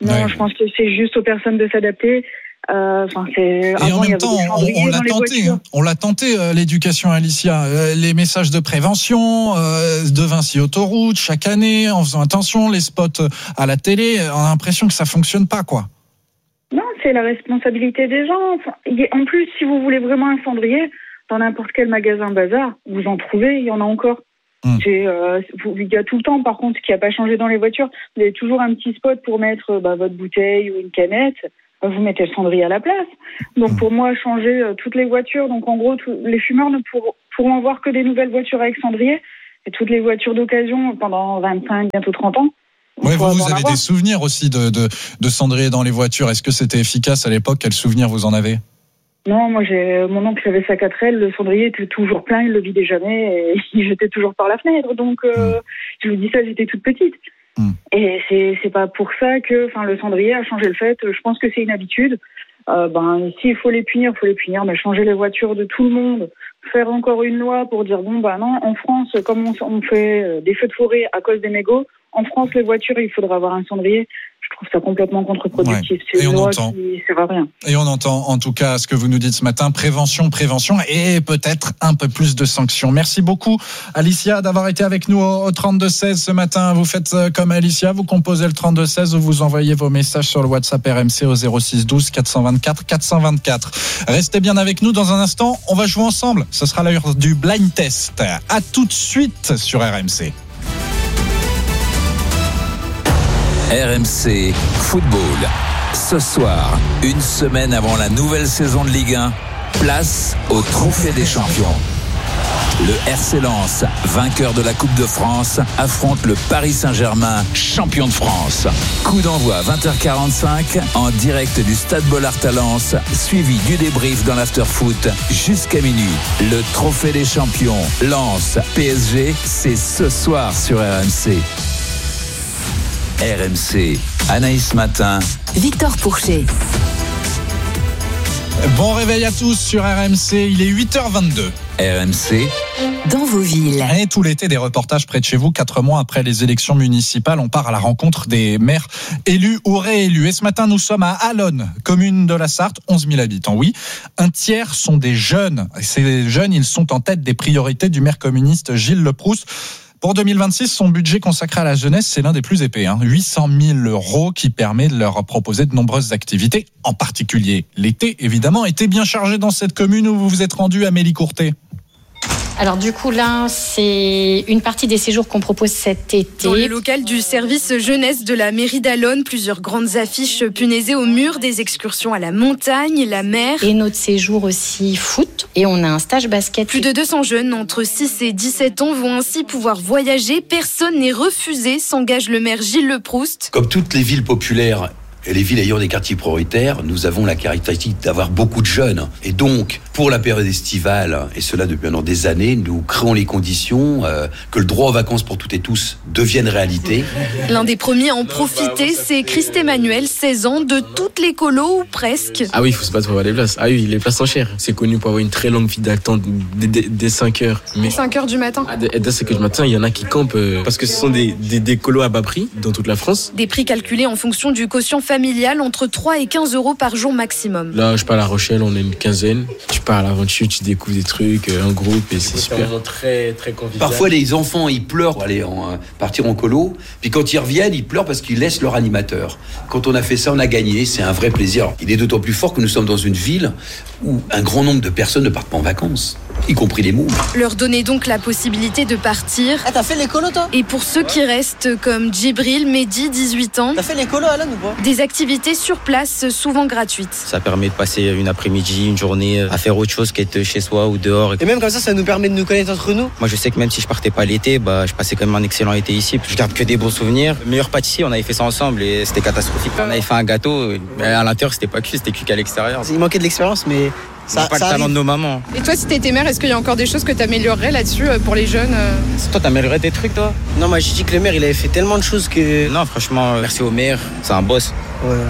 Non, Ouais. je pense que c'est juste aux personnes de s'adapter. Euh, Enfin, c'est. Et avant, en il y même avait temps, des on, cendriers on l'a dans les tenté. voitures. hein. On l'a tenté, euh, l'éducation, Alicia. Euh, les messages de prévention, euh, de Vinci Autoroute, chaque année, en faisant attention, les spots à la télé, on a l'impression que ça fonctionne pas, quoi. Non, c'est la responsabilité des gens. Enfin, y a- en plus, si vous voulez vraiment un cendrier, dans n'importe quel magasin bazar, vous en trouvez, il y en a encore. Mm. C'est, euh, vous- il y a tout le temps, par contre, ce qui n'a pas changé dans les voitures, vous avez toujours un petit spot pour mettre euh, bah, votre bouteille ou une canette. Euh, Vous mettez le cendrier à la place. Donc, pour moi, changer euh, toutes les voitures. Donc, en gros, tout- les fumeurs ne pour- pourront avoir que des nouvelles voitures avec cendrier. Et toutes les voitures d'occasion pendant vingt-cinq, bientôt trente ans. Ouais, faut vous, vous en avez avoir. des souvenirs aussi de, de, de cendrier dans les voitures. Est-ce que c'était efficace à l'époque? Quels souvenirs vous en avez? Non, moi, j'ai mon oncle avait sa quatre L, le cendrier était toujours plein, il le vidait jamais et il jetait toujours par la fenêtre. Donc, euh, je vous dis ça, j'étais toute petite. Mm. Et c'est c'est pas pour ça que, enfin, le cendrier a changé le fait. Je pense que c'est une habitude. Euh, ben, s'il faut les punir, il faut les punir. Mais changer les voitures de tout le monde, faire encore une loi pour dire bon, bah non, en France, comme on, on fait euh, des feux de forêt à cause des mégots, en France, les voitures, il faudra avoir un cendrier. Je trouve ça complètement contre-productif. Ouais. C'est Et une on loi entend. qui sert à rien. Et on entend en tout cas ce que vous nous dites ce matin, prévention, prévention et peut-être un peu plus de sanctions. Merci beaucoup Alicia d'avoir été avec nous au, au trente-deux seize ce matin. Vous faites euh, comme Alicia, vous composez le trente-deux seize ou vous envoyez vos messages sur le WhatsApp R M C au zéro six douze quatre cent vingt-quatre quatre cent vingt-quatre. Restez bien avec nous dans un instant, on va jouer ensemble. Ce sera l'heure du blind test. À tout de suite sur R M C. R M C Football. Ce soir, une semaine avant la nouvelle saison de Ligue un, place au Trophée des Champions. Le R C Lens, vainqueur de la Coupe de France, affronte le Paris Saint-Germain, champion de France. Coup d'envoi vingt heures quarante-cinq en direct du Stade Bollaert à Lens, suivi du débrief dans l'after-foot jusqu'à minuit. Le Trophée des Champions, Lens, P S G, c'est ce soir sur R M C. R M C, Anaïs Matin. Victor Pourchet. Bon réveil à tous sur R M C, il est huit heures vingt-deux. R M C. Dans vos villes. Et tout l'été, des reportages près de chez vous. Quatre mois après les élections municipales, on part à la rencontre des maires élus ou réélus. Et ce matin, nous sommes à Allonnes, commune de la Sarthe, onze mille habitants. Oui, un tiers sont des jeunes. Et ces jeunes, ils sont en tête des priorités du maire communiste Gilles Leproust. Pour deux mille vingt-six, son budget consacré à la jeunesse, c'est l'un des plus épais. Hein. huit cent mille euros qui permet de leur proposer de nombreuses activités, en particulier l'été, évidemment. Était bien chargé dans cette commune où vous vous êtes rendu, Amélie Courtet? Alors du coup là, c'est une partie des séjours qu'on propose cet été. Dans le local du service jeunesse de la mairie d'Allonnes, plusieurs grandes affiches punaisées au mur, des excursions à la montagne, la mer. Et notre séjour aussi foot. Et on a un stage basket. Plus de deux cents jeunes entre six et dix-sept ans vont ainsi pouvoir voyager. Personne n'est refusé, s'engage le maire Gilles Leproust. Comme toutes les villes populaires et les villes ayant des quartiers prioritaires, nous avons la caractéristique d'avoir beaucoup de jeunes. Et donc, pour la période estivale, et cela depuis maintenant des années, nous créons les conditions euh, que le droit aux vacances pour toutes et tous devienne réalité. L'un des premiers à en profiter, c'est Christ Emmanuel, seize ans, de toutes les colos ou presque. Ah oui, il faut se battre pour avoir les places. Ah oui, les places sont chères. C'est connu pour avoir une très longue file d'attente dès, dès, dès cinq heures. Mais cinq heures du matin. Ah, dès, dès cinq heures du matin, il y en a qui campent euh, parce que ce sont des, des, des colos à bas prix dans toute la France. Des prix calculés en fonction du quotient familial, entre trois et quinze euros par jour maximum. Là, je pars à La Rochelle, on est une quinzaine. Tu pars à l'aventure, tu découvres des trucs euh, en groupe et c'est super. Très, très convivial. Parfois, les enfants, ils pleurent pour aller en, euh, partir en colo. Puis quand ils reviennent, ils pleurent parce qu'ils laissent leur animateur. Quand on a fait ça, on a gagné. C'est un vrai plaisir. Il est d'autant plus fort que nous sommes dans une ville où un grand nombre de personnes ne partent pas en vacances, y compris les mômes. Leur donner donc la possibilité de partir. Ah, t'as fait les colos, toi? Et pour ceux qui restent, comme Djibril, Mehdi, dix-huit ans. T'as fait les colos, Alan, ou pas? Des activités sur place, souvent gratuites. Ça permet de passer une après-midi, une journée à faire autre chose qu'être chez soi ou dehors. Et même comme ça, ça nous permet de nous connaître entre nous. Moi, je sais que même si je partais pas l'été, bah, je passais quand même un excellent été ici. Je garde que des bons souvenirs. Le meilleur pâtissier, on avait fait ça ensemble et c'était catastrophique. On avait fait un gâteau, mais à l'intérieur, c'était pas cuit, c'était cuit qu'à l'extérieur. Il manquait de l'expérience, mais ça, pas ça le talent arrive. de nos mamans. Et toi, si t'étais maire, est-ce qu'il y a encore des choses que t'améliorerais là-dessus pour les jeunes? Toi, t'améliorerais des trucs, toi? Non, moi, je dis que le maire, il avait fait tellement de choses que. Non, franchement, merci au maire, c'est un boss. Ouais.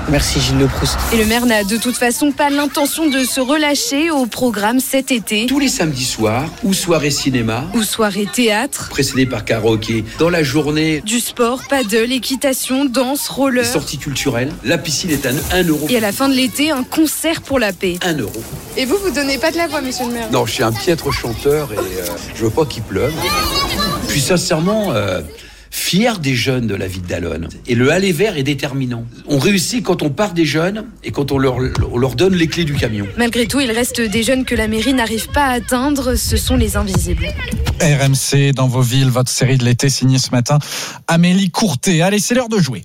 Merci Gilles Leproust. Et le maire n'a de toute façon pas l'intention de se relâcher au programme cet été. Tous les samedis soirs, ou soirée cinéma, ou soirée théâtre, précédé par karaoké. Dans la journée, du sport, paddle, équitation, danse, roller. Les sorties culturelles. La piscine est à un euro. Et à la fin de l'été, un concert pour la paix. un euro. Et vous, vous donnez pas de la voix, monsieur le maire? Non, je suis un piètre chanteur et euh, je veux pas qu'il pleuve. Puis sincèrement, euh, fier des jeunes de la ville d'Allonne. Et le aller vert est déterminant. On réussit quand on part des jeunes et quand on leur, on leur donne les clés du camion. Malgré tout, il reste des jeunes que la mairie n'arrive pas à atteindre. Ce sont les invisibles. R M C dans vos villes, votre série de l'été signée ce matin Amélie Courtet. Allez, c'est l'heure de jouer.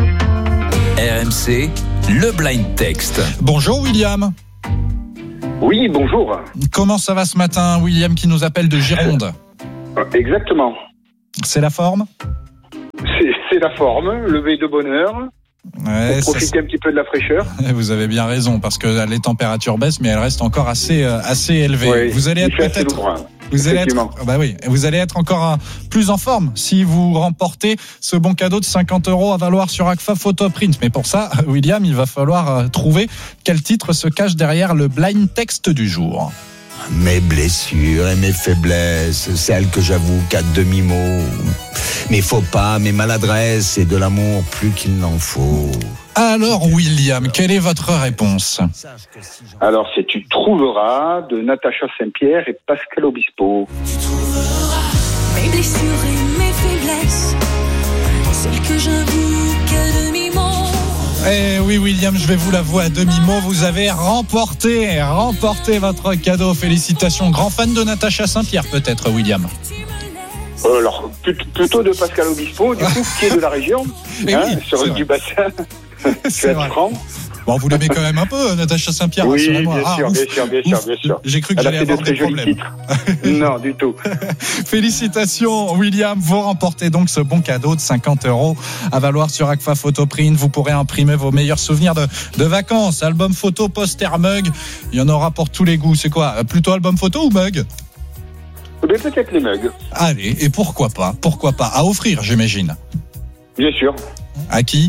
R M C, le blind text. Bonjour William. Oui, bonjour. Comment ça va ce matin, William, qui nous appelle de Gironde? Exactement. C'est la forme? c'est, c'est la forme, lever de bonne heure. Ouais, pour profiter ça, un petit peu de la fraîcheur. Vous avez bien raison, parce que les températures baissent, mais elles restent encore assez, assez élevées. Oui, vous allez être peut-être... Vous allez, être, bah oui, vous allez être encore plus en forme si vous remportez ce bon cadeau de cinquante euros à valoir sur Agfa Photoprint. Mais pour ça, William, il va falloir trouver quel titre se cache derrière le blind text du jour. Mes blessures et mes faiblesses, celles que j'avoue qu'à demi-mot. Mes faux pas, mes maladresses et de l'amour plus qu'il n'en faut. Alors William, quelle est votre réponse? Alors c'est Tu trouveras de Natacha Saint-Pierre et Pascal Obispo. Tu trouveras mes blessures et mes faiblesses, celles que j'avoue qu'à demi-mot. Eh oui William, je vais vous l'avouer à demi-mot, vous avez remporté, remporté votre cadeau. Félicitations, grand fan de Natacha Saint-Pierre peut-être William. Euh, alors plutôt de Pascal Obispo, du coup, qui est de la région, hein, oui, sur du bassin. C'est vrai. Franc. Bon, vous l'aimez quand même un peu, Natacha Saint-Pierre. Oui, bien ah, sûr, bien sûr, bien sûr, bien sûr. J'ai cru que Elle j'allais a fait avoir de des très problèmes. jolis titres. Non, du tout. Félicitations, William. Vous remportez donc ce bon cadeau de cinquante euros à valoir sur Agfa Photoprint. Vous pourrez imprimer vos meilleurs souvenirs de, de vacances. Album photo, poster, mug. Il y en aura pour tous les goûts. C'est quoi? Plutôt album photo ou mug? Mais peut-être les mugs. Allez, et pourquoi pas? Pourquoi pas? À offrir, j'imagine. Bien sûr. À qui?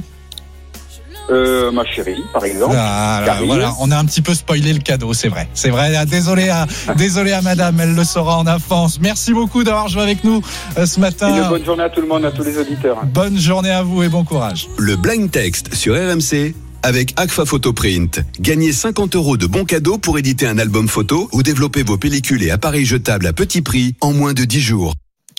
Euh, ma chérie, par exemple. Ah, là, voilà, on a un petit peu spoilé le cadeau, c'est vrai. C'est vrai. Ah, désolé à, désolé à madame, elle le saura en avance. Merci beaucoup d'avoir joué avec nous euh, ce matin. Et une bonne journée à tout le monde, à tous les auditeurs. Bonne journée à vous et bon courage. Le blind text sur R M C avec Agfa Photoprint. Gagnez cinquante euros de bons cadeaux pour éditer un album photo ou développer vos pellicules et appareils jetables à petit prix en moins de dix jours.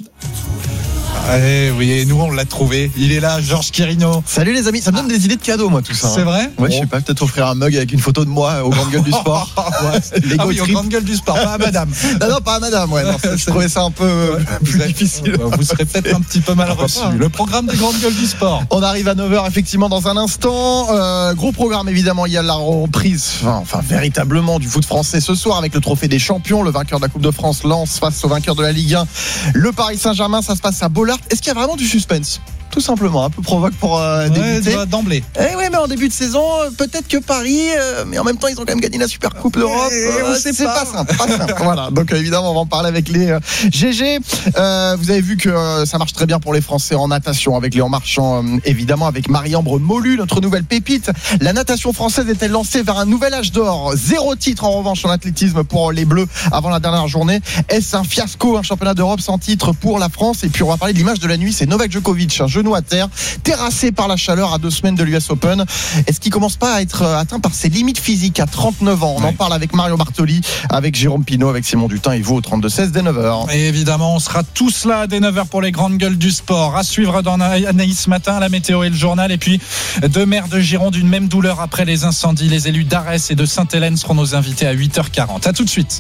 Eh oui, et nous on l'a trouvé. Il est là, Georges Quirino. Salut les amis, ça me donne des idées de cadeaux moi tout ça. C'est vrai? Ouais, je sais pas, peut-être offrir un mug avec une photo de moi aux grandes gueules du sport. Ouais, ah oui, aux grandes gueules du sport, pas à madame. Non, non, pas à madame, ouais. Non, je trouvais ça un peu ouais, plus vous difficile. Vous serez peut-être un petit peu mal reçu. Le programme des grandes gueules du sport. On arrive à neuf heures effectivement dans un instant. Euh, gros programme évidemment, il y a la reprise, enfin, enfin véritablement du foot français ce soir avec le trophée des champions. Le vainqueur de la Coupe de France lance face au vainqueur de la Ligue un. Le Paris Saint-Germain, ça se passe à Bollaert. Est-ce qu'il y a vraiment du suspense? Tout simplement, un peu provoque pour euh, débuter. Ouais, d'emblée. Eh ouais, mais en début de saison, peut-être que Paris, euh, mais en même temps, ils ont quand même gagné la Super Coupe d'Europe. Euh, c'est pas, pas simple, pas simple. Voilà. Donc euh, évidemment, on va en parler avec les euh, G G. Euh, vous avez vu que euh, ça marche très bien pour les Français en natation avec Léon Marchand, euh, évidemment avec Marie-Ambre Molu, notre nouvelle pépite. La natation française est-elle lancée vers un nouvel âge d'or? Zéro titre en revanche en athlétisme pour les Bleus avant la dernière journée. Est-ce un fiasco, un championnat d'Europe sans titre pour la France? Et puis on va parler de l'image de la nuit. C'est Novak Djokovic, un genou à terre, terrassé par la chaleur à deux semaines de l'U S Open. Est-ce qu'il commence pas à être atteint par ses limites physiques à trente-neuf ans? On ouais. en parle avec Mario Bartoli, avec Jérôme Pinault, avec Simon Dutin et vous au trente-deux seize dès neuf heures. Et évidemment, on sera tous là dès neuf heures pour les grandes gueules du sport. À suivre dans Anaïs ce matin, la météo et le journal. Et puis, deux maires de Gironde, une même douleur après les incendies. Les élus d'Arès et de Sainte-Hélène seront nos invités à huit heures quarante. À tout de suite.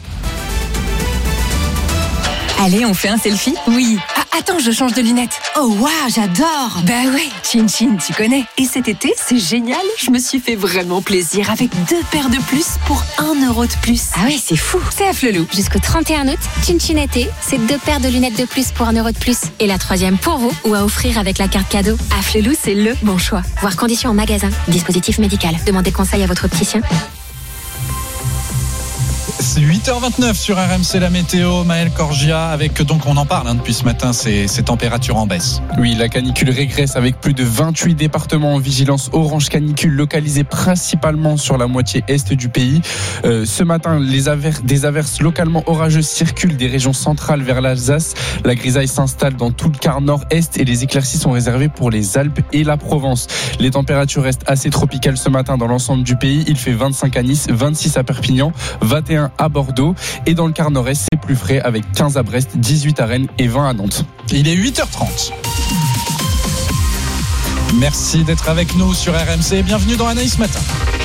Allez, on fait un selfie? Oui. Ah, attends, je change de lunettes. Oh, waouh, j'adore. Bah ouais, Chin Chin, tu connais. Et cet été, c'est génial. Je me suis fait vraiment plaisir avec deux paires de plus pour un euro de plus. Ah ouais, c'est fou. C'est à Flelou. Jusqu'au trente et un août, Chin Chin été, c'est deux paires de lunettes de plus pour un euro de plus. Et la troisième pour vous ou à offrir avec la carte cadeau. À Flelou, c'est le bon choix. Voir conditions en magasin. Dispositif médical. Demandez conseil à votre opticien. C'est huit heures vingt-neuf sur R M C, la météo. Maël Corgia, avec, donc on en parle hein, depuis ce matin, ces, ces températures en baisse. Oui, la canicule régresse avec plus de vingt-huit départements en vigilance orange canicule, localisés principalement sur la moitié est du pays. Euh, ce matin, les aver- des averses localement orageuses circulent des régions centrales vers l'Alsace. La grisaille s'installe dans tout le quart nord-est et les éclaircies sont réservées pour les Alpes et la Provence. Les températures restent assez tropicales ce matin dans l'ensemble du pays. Il fait vingt-cinq à Nice, vingt-six à Perpignan, vingt et un à Bordeaux, et dans le quart nord-est c'est plus frais avec quinze à Brest, dix-huit à Rennes et vingt à Nantes. Il est huit heures trente. Merci d'être avec nous sur R M C et bienvenue dans Anaïs Matin.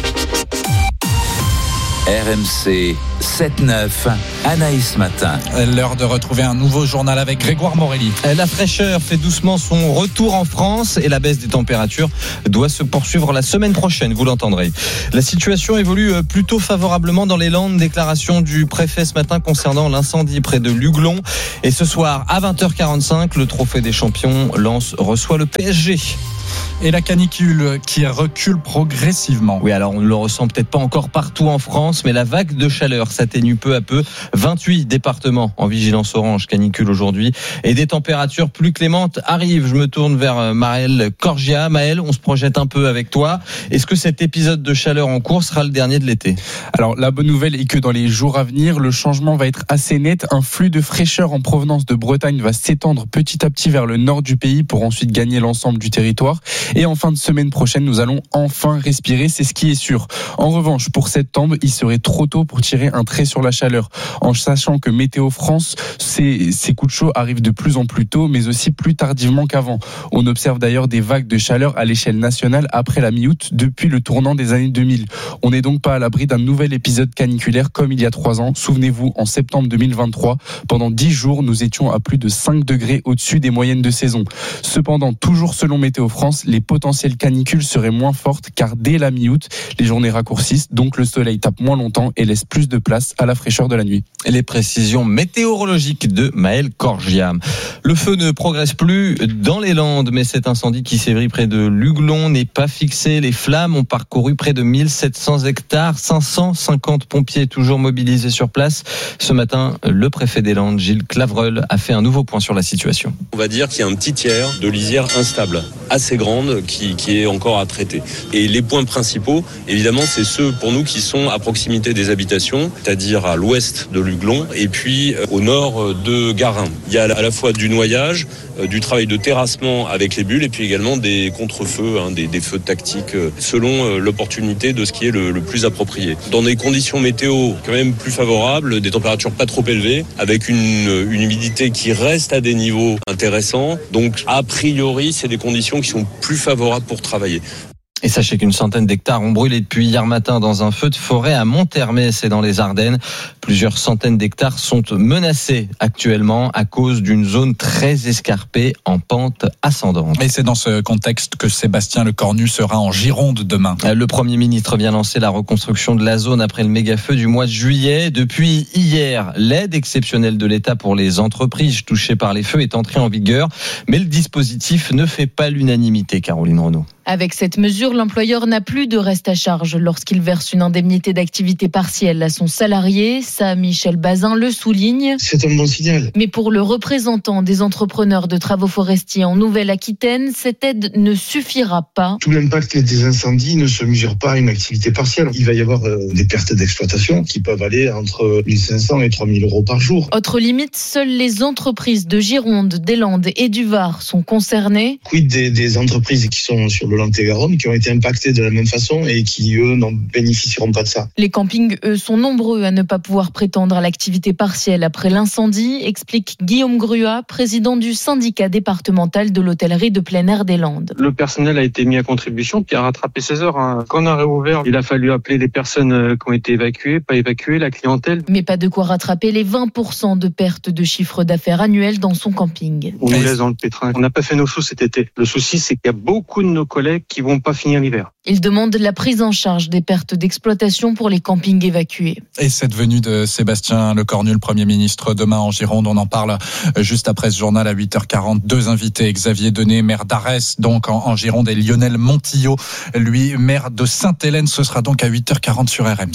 R M C sept neuf, Anaïs Matin. L'heure de retrouver un nouveau journal avec Grégoire Morelli. La fraîcheur fait doucement son retour en France et la baisse des températures doit se poursuivre la semaine prochaine, vous l'entendrez. La situation évolue plutôt favorablement dans les Landes. Déclaration du préfet ce matin concernant l'incendie près de Luglon. Et ce soir à vingt heures quarante-cinq, le trophée des champions, Lens reçoit le P S G. Et la canicule qui recule progressivement. Oui, alors on ne le ressent peut-être pas encore partout en France, mais la vague de chaleur s'atténue peu à peu. vingt-huit départements en vigilance orange canicule aujourd'hui et des températures plus clémentes arrivent. Je me tourne vers Maël Corgia. Maël, on se projette un peu avec toi. Est-ce que cet épisode de chaleur en cours sera le dernier de l'été ? Alors la bonne nouvelle est que dans les jours à venir, le changement va être assez net. Un flux de fraîcheur en provenance de Bretagne va s'étendre petit à petit vers le nord du pays pour ensuite gagner l'ensemble du territoire. Et en fin de semaine prochaine, nous allons enfin respirer, c'est ce qui est sûr. En revanche, pour septembre, il serait trop tôt pour tirer un trait sur la chaleur, en sachant que Météo France, ces, ces coups de chaud arrivent de plus en plus tôt, mais aussi plus tardivement qu'avant. On observe d'ailleurs des vagues de chaleur à l'échelle nationale après la mi-août, depuis le tournant des années deux mille. On n'est donc pas à l'abri d'un nouvel épisode caniculaire comme il y a trois ans. Souvenez-vous, en septembre deux mille vingt-trois, pendant dix jours, nous étions à plus de cinq degrés au-dessus des moyennes de saison. Cependant, toujours selon Météo France, les potentielles canicules seraient moins fortes car dès la mi-août, les journées raccourcissent, donc le soleil tape moins longtemps et laisse plus de place à la fraîcheur de la nuit. Et les précisions météorologiques de Maël Corgia. Le feu ne progresse plus dans les Landes, mais cet incendie qui sévit près de Luglon n'est pas fixé. Les flammes ont parcouru près de mille sept cents hectares, cinq cent cinquante pompiers toujours mobilisés sur place. Ce matin, le préfet des Landes, Gilles Clavreul, a fait un nouveau point sur la situation. On va dire qu'il y a un petit tiers de lisière instable, assez grande, qui, qui est encore à traiter. Et les points principaux, évidemment, c'est ceux pour nous qui sont à proximité des habitations, c'est-à-dire à l'ouest de Luglon et puis au nord de Garin. Il y a à la fois du noyage, du travail de terrassement avec les bulles et puis également des contre-feux, hein, des, des feux tactiques selon l'opportunité de ce qui est le, le plus approprié. Dans des conditions météo quand même plus favorables, des températures pas trop élevées, avec une, une humidité qui reste à des niveaux intéressants. Donc a priori, c'est des conditions qui sont plus favorables pour travailler. Et sachez qu'une centaine d'hectares ont brûlé depuis hier matin dans un feu de forêt à Monthermé, c'est dans les Ardennes. Plusieurs centaines d'hectares sont menacés actuellement à cause d'une zone très escarpée en pente ascendante. Et c'est dans ce contexte que Sébastien Lecornu sera en Gironde demain. Le Premier ministre vient lancer la reconstruction de la zone après le méga-feu du mois de juillet. Depuis hier, l'aide exceptionnelle de l'État pour les entreprises touchées par les feux est entrée en vigueur. Mais le dispositif ne fait pas l'unanimité, Caroline Renaud. Avec cette mesure, l'employeur n'a plus de reste à charge lorsqu'il verse une indemnité d'activité partielle à son salarié. Ça, Michel Bazin le souligne. C'est un bon signal. Mais pour le représentant des entrepreneurs de travaux forestiers en Nouvelle-Aquitaine, cette aide ne suffira pas. Tout l'impact des incendies ne se mesure pas à une activité partielle. Il va y avoir des pertes d'exploitation qui peuvent aller entre mille cinq cents et trois mille euros par jour. Autre limite, seules les entreprises de Gironde, des Landes et du Var sont concernées. Quid des, des entreprises qui sont sur le Lot-et-Garonne, qui ont été impactés de la même façon et qui, eux, n'en bénéficieront pas de ça. Les campings, eux, sont nombreux à ne pas pouvoir prétendre à l'activité partielle après l'incendie, explique Guillaume Gruat, président du syndicat départemental de l'hôtellerie de plein air des Landes. Le personnel a été mis à contribution puis a rattrapé ses heures. Quand on a réouvert, il a fallu appeler les personnes qui ont été évacuées, pas évacuées, la clientèle. Mais pas de quoi rattraper les vingt pour cent de perte de chiffre d'affaires annuel dans son camping. On nous laisse dans le pétrin. On n'a pas fait nos choses cet été. Le souci, c'est qu'il y a beaucoup de nos collègues qui vont pas finir l'hiver. Il demande la prise en charge des pertes d'exploitation pour les campings évacués. Et cette venue de Sébastien Lecornu, le Premier ministre, demain en Gironde, on en parle juste après ce journal à huit heures quarante. Deux invités, Xavier Denet, maire d'Arès, donc en, en Gironde, et Lionel Montillot, lui, maire de Sainte-Hélène. Ce sera donc à huit heures quarante sur R M C.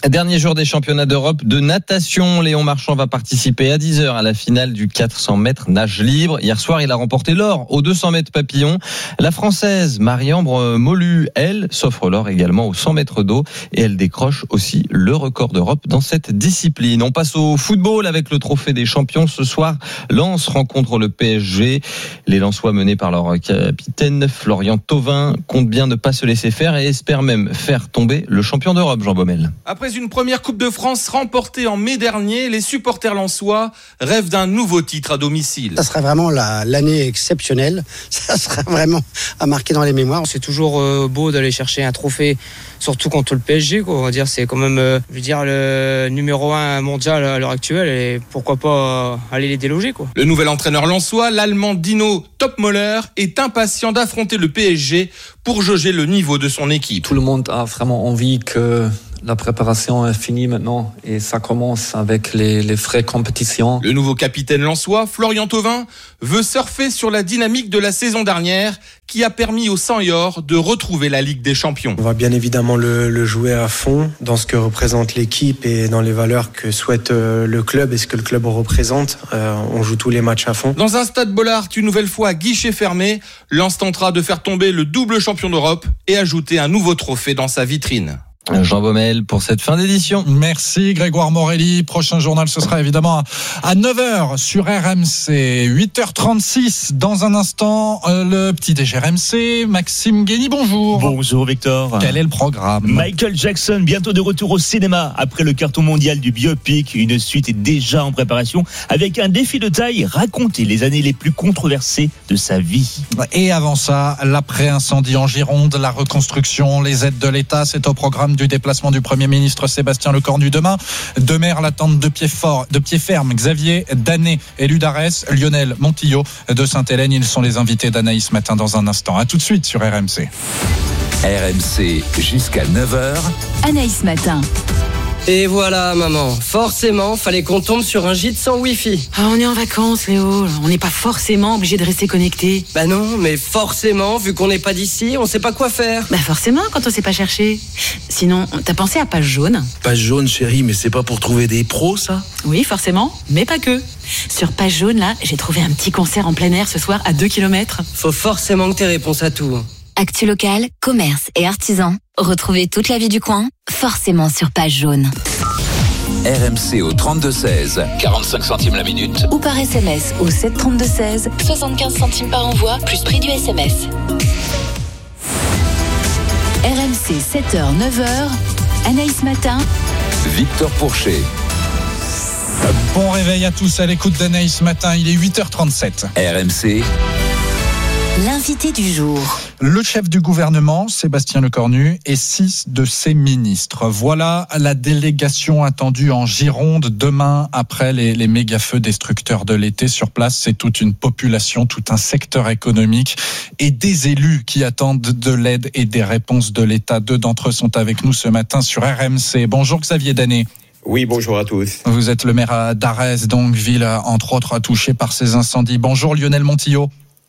Dernier jour des championnats d'Europe de natation. Léon Marchand va participer à dix heures à la finale du quatre cents mètres nage libre. Hier soir, il a remporté l'or aux deux cents mètres papillon. La Française Marie-Ambre Molu, elle, s'offre l'or également aux cent mètres d'eau et elle décroche aussi le record d'Europe dans cette discipline. On passe au football avec le trophée des champions. Ce soir, Lens rencontre le P S G. Les Lensois menés par leur capitaine Florian Thauvin comptent bien ne pas se laisser faire et espèrent même faire tomber le champion d'Europe, Jean Baumel. Après une première Coupe de France remportée en mai dernier, les supporters lensois rêvent d'un nouveau titre à domicile. Ça serait vraiment la, l'année exceptionnelle. Ça serait vraiment à marquer dans les mémoires. C'est toujours euh, beau d'aller chercher un trophée, surtout contre le P S G, quoi. On va dire, c'est quand même, euh, je veux dire, le numéro un mondial à l'heure actuelle, et pourquoi pas euh, aller les déloger, quoi. Le nouvel entraîneur lensois, l'Allemand Dino Topmöller, est impatient d'affronter le P S G pour jauger le niveau de son équipe. Tout le monde a vraiment envie que la préparation est finie maintenant et ça commence avec les, les vraies compétitions. Le nouveau capitaine lensois, Florian Thauvin, veut surfer sur la dynamique de la saison dernière qui a permis aux cent et or de retrouver la Ligue des Champions. On va bien évidemment le, le jouer à fond dans ce que représente l'équipe et dans les valeurs que souhaite le club et ce que le club représente. Euh, on joue tous les matchs à fond. Dans un stade Bollaert, une nouvelle fois à guichet fermé, Lens tentera de faire tomber le double champion d'Europe et ajouter un nouveau trophée dans sa vitrine. Jean Baumel pour cette fin d'édition. Merci Grégoire Morelli. Prochain journal, ce sera évidemment à neuf heures sur R M C. huit heures trente-six dans un instant, le petit D G R M C. Maxime Guény, bonjour. Bonjour Victor. Quel est le programme ? Michael Jackson, bientôt de retour au cinéma après le carton mondial du biopic. Une suite est déjà en préparation avec un défi de taille, raconter les années les plus controversées de sa vie. Et avant ça, l'après-incendie en Gironde, la reconstruction, les aides de l'État, c'est au programme du déplacement du Premier ministre Sébastien Lecornu demain. Deux maires l'attendent de pied fort, de pied ferme. Xavier Danet, élu d'Arès, Lionel Montillot de Sainte-Hélène. Ils sont les invités d'Anaïs Matin dans un instant. À tout de suite sur R M C. R M C jusqu'à neuf heures. Anaïs Matin. Et voilà, maman. Forcément, fallait qu'on tombe sur un gîte sans wifi. Ah, on est en vacances, Léo. On n'est pas forcément obligé de rester connecté. Bah non, mais forcément, vu qu'on n'est pas d'ici, on sait pas quoi faire. Bah forcément, quand on sait pas chercher. Sinon, t'as pensé à Page Jaune ? Page Jaune, chérie, mais c'est pas pour trouver des pros, ça ? Oui, forcément, mais pas que. Sur Page Jaune, là, j'ai trouvé un petit concert en plein air ce soir à deux kilomètres. Faut forcément que t'aies réponse à tout. Actu local, commerce et artisans. Retrouvez toute la vie du coin, forcément sur Page Jaune. R M C au trente-deux seize, quarante-cinq centimes la minute. Ou par S M S au sept trente-deux seize, soixante-quinze centimes par envoi, plus prix du S M S. R M C sept heures neuf heures, Anaïs Matin. Victor Pourchet. Bon réveil à tous à l'écoute d'Anaïs Matin, il est huit heures trente-sept. R M C. L'invité du jour. Le chef du gouvernement, Sébastien Lecornu, et six de ses ministres. Voilà la délégation attendue en Gironde demain après les, les méga-feux destructeurs de l'été. Sur place, c'est toute une population, tout un secteur économique et des élus qui attendent de l'aide et des réponses de l'État. Deux d'entre eux sont avec nous ce matin sur R M C. Bonjour Xavier Danet. Oui, bonjour à tous. Vous êtes le maire d'Arès, donc ville entre autres touchée par ces incendies. Bonjour Lionel Montillot.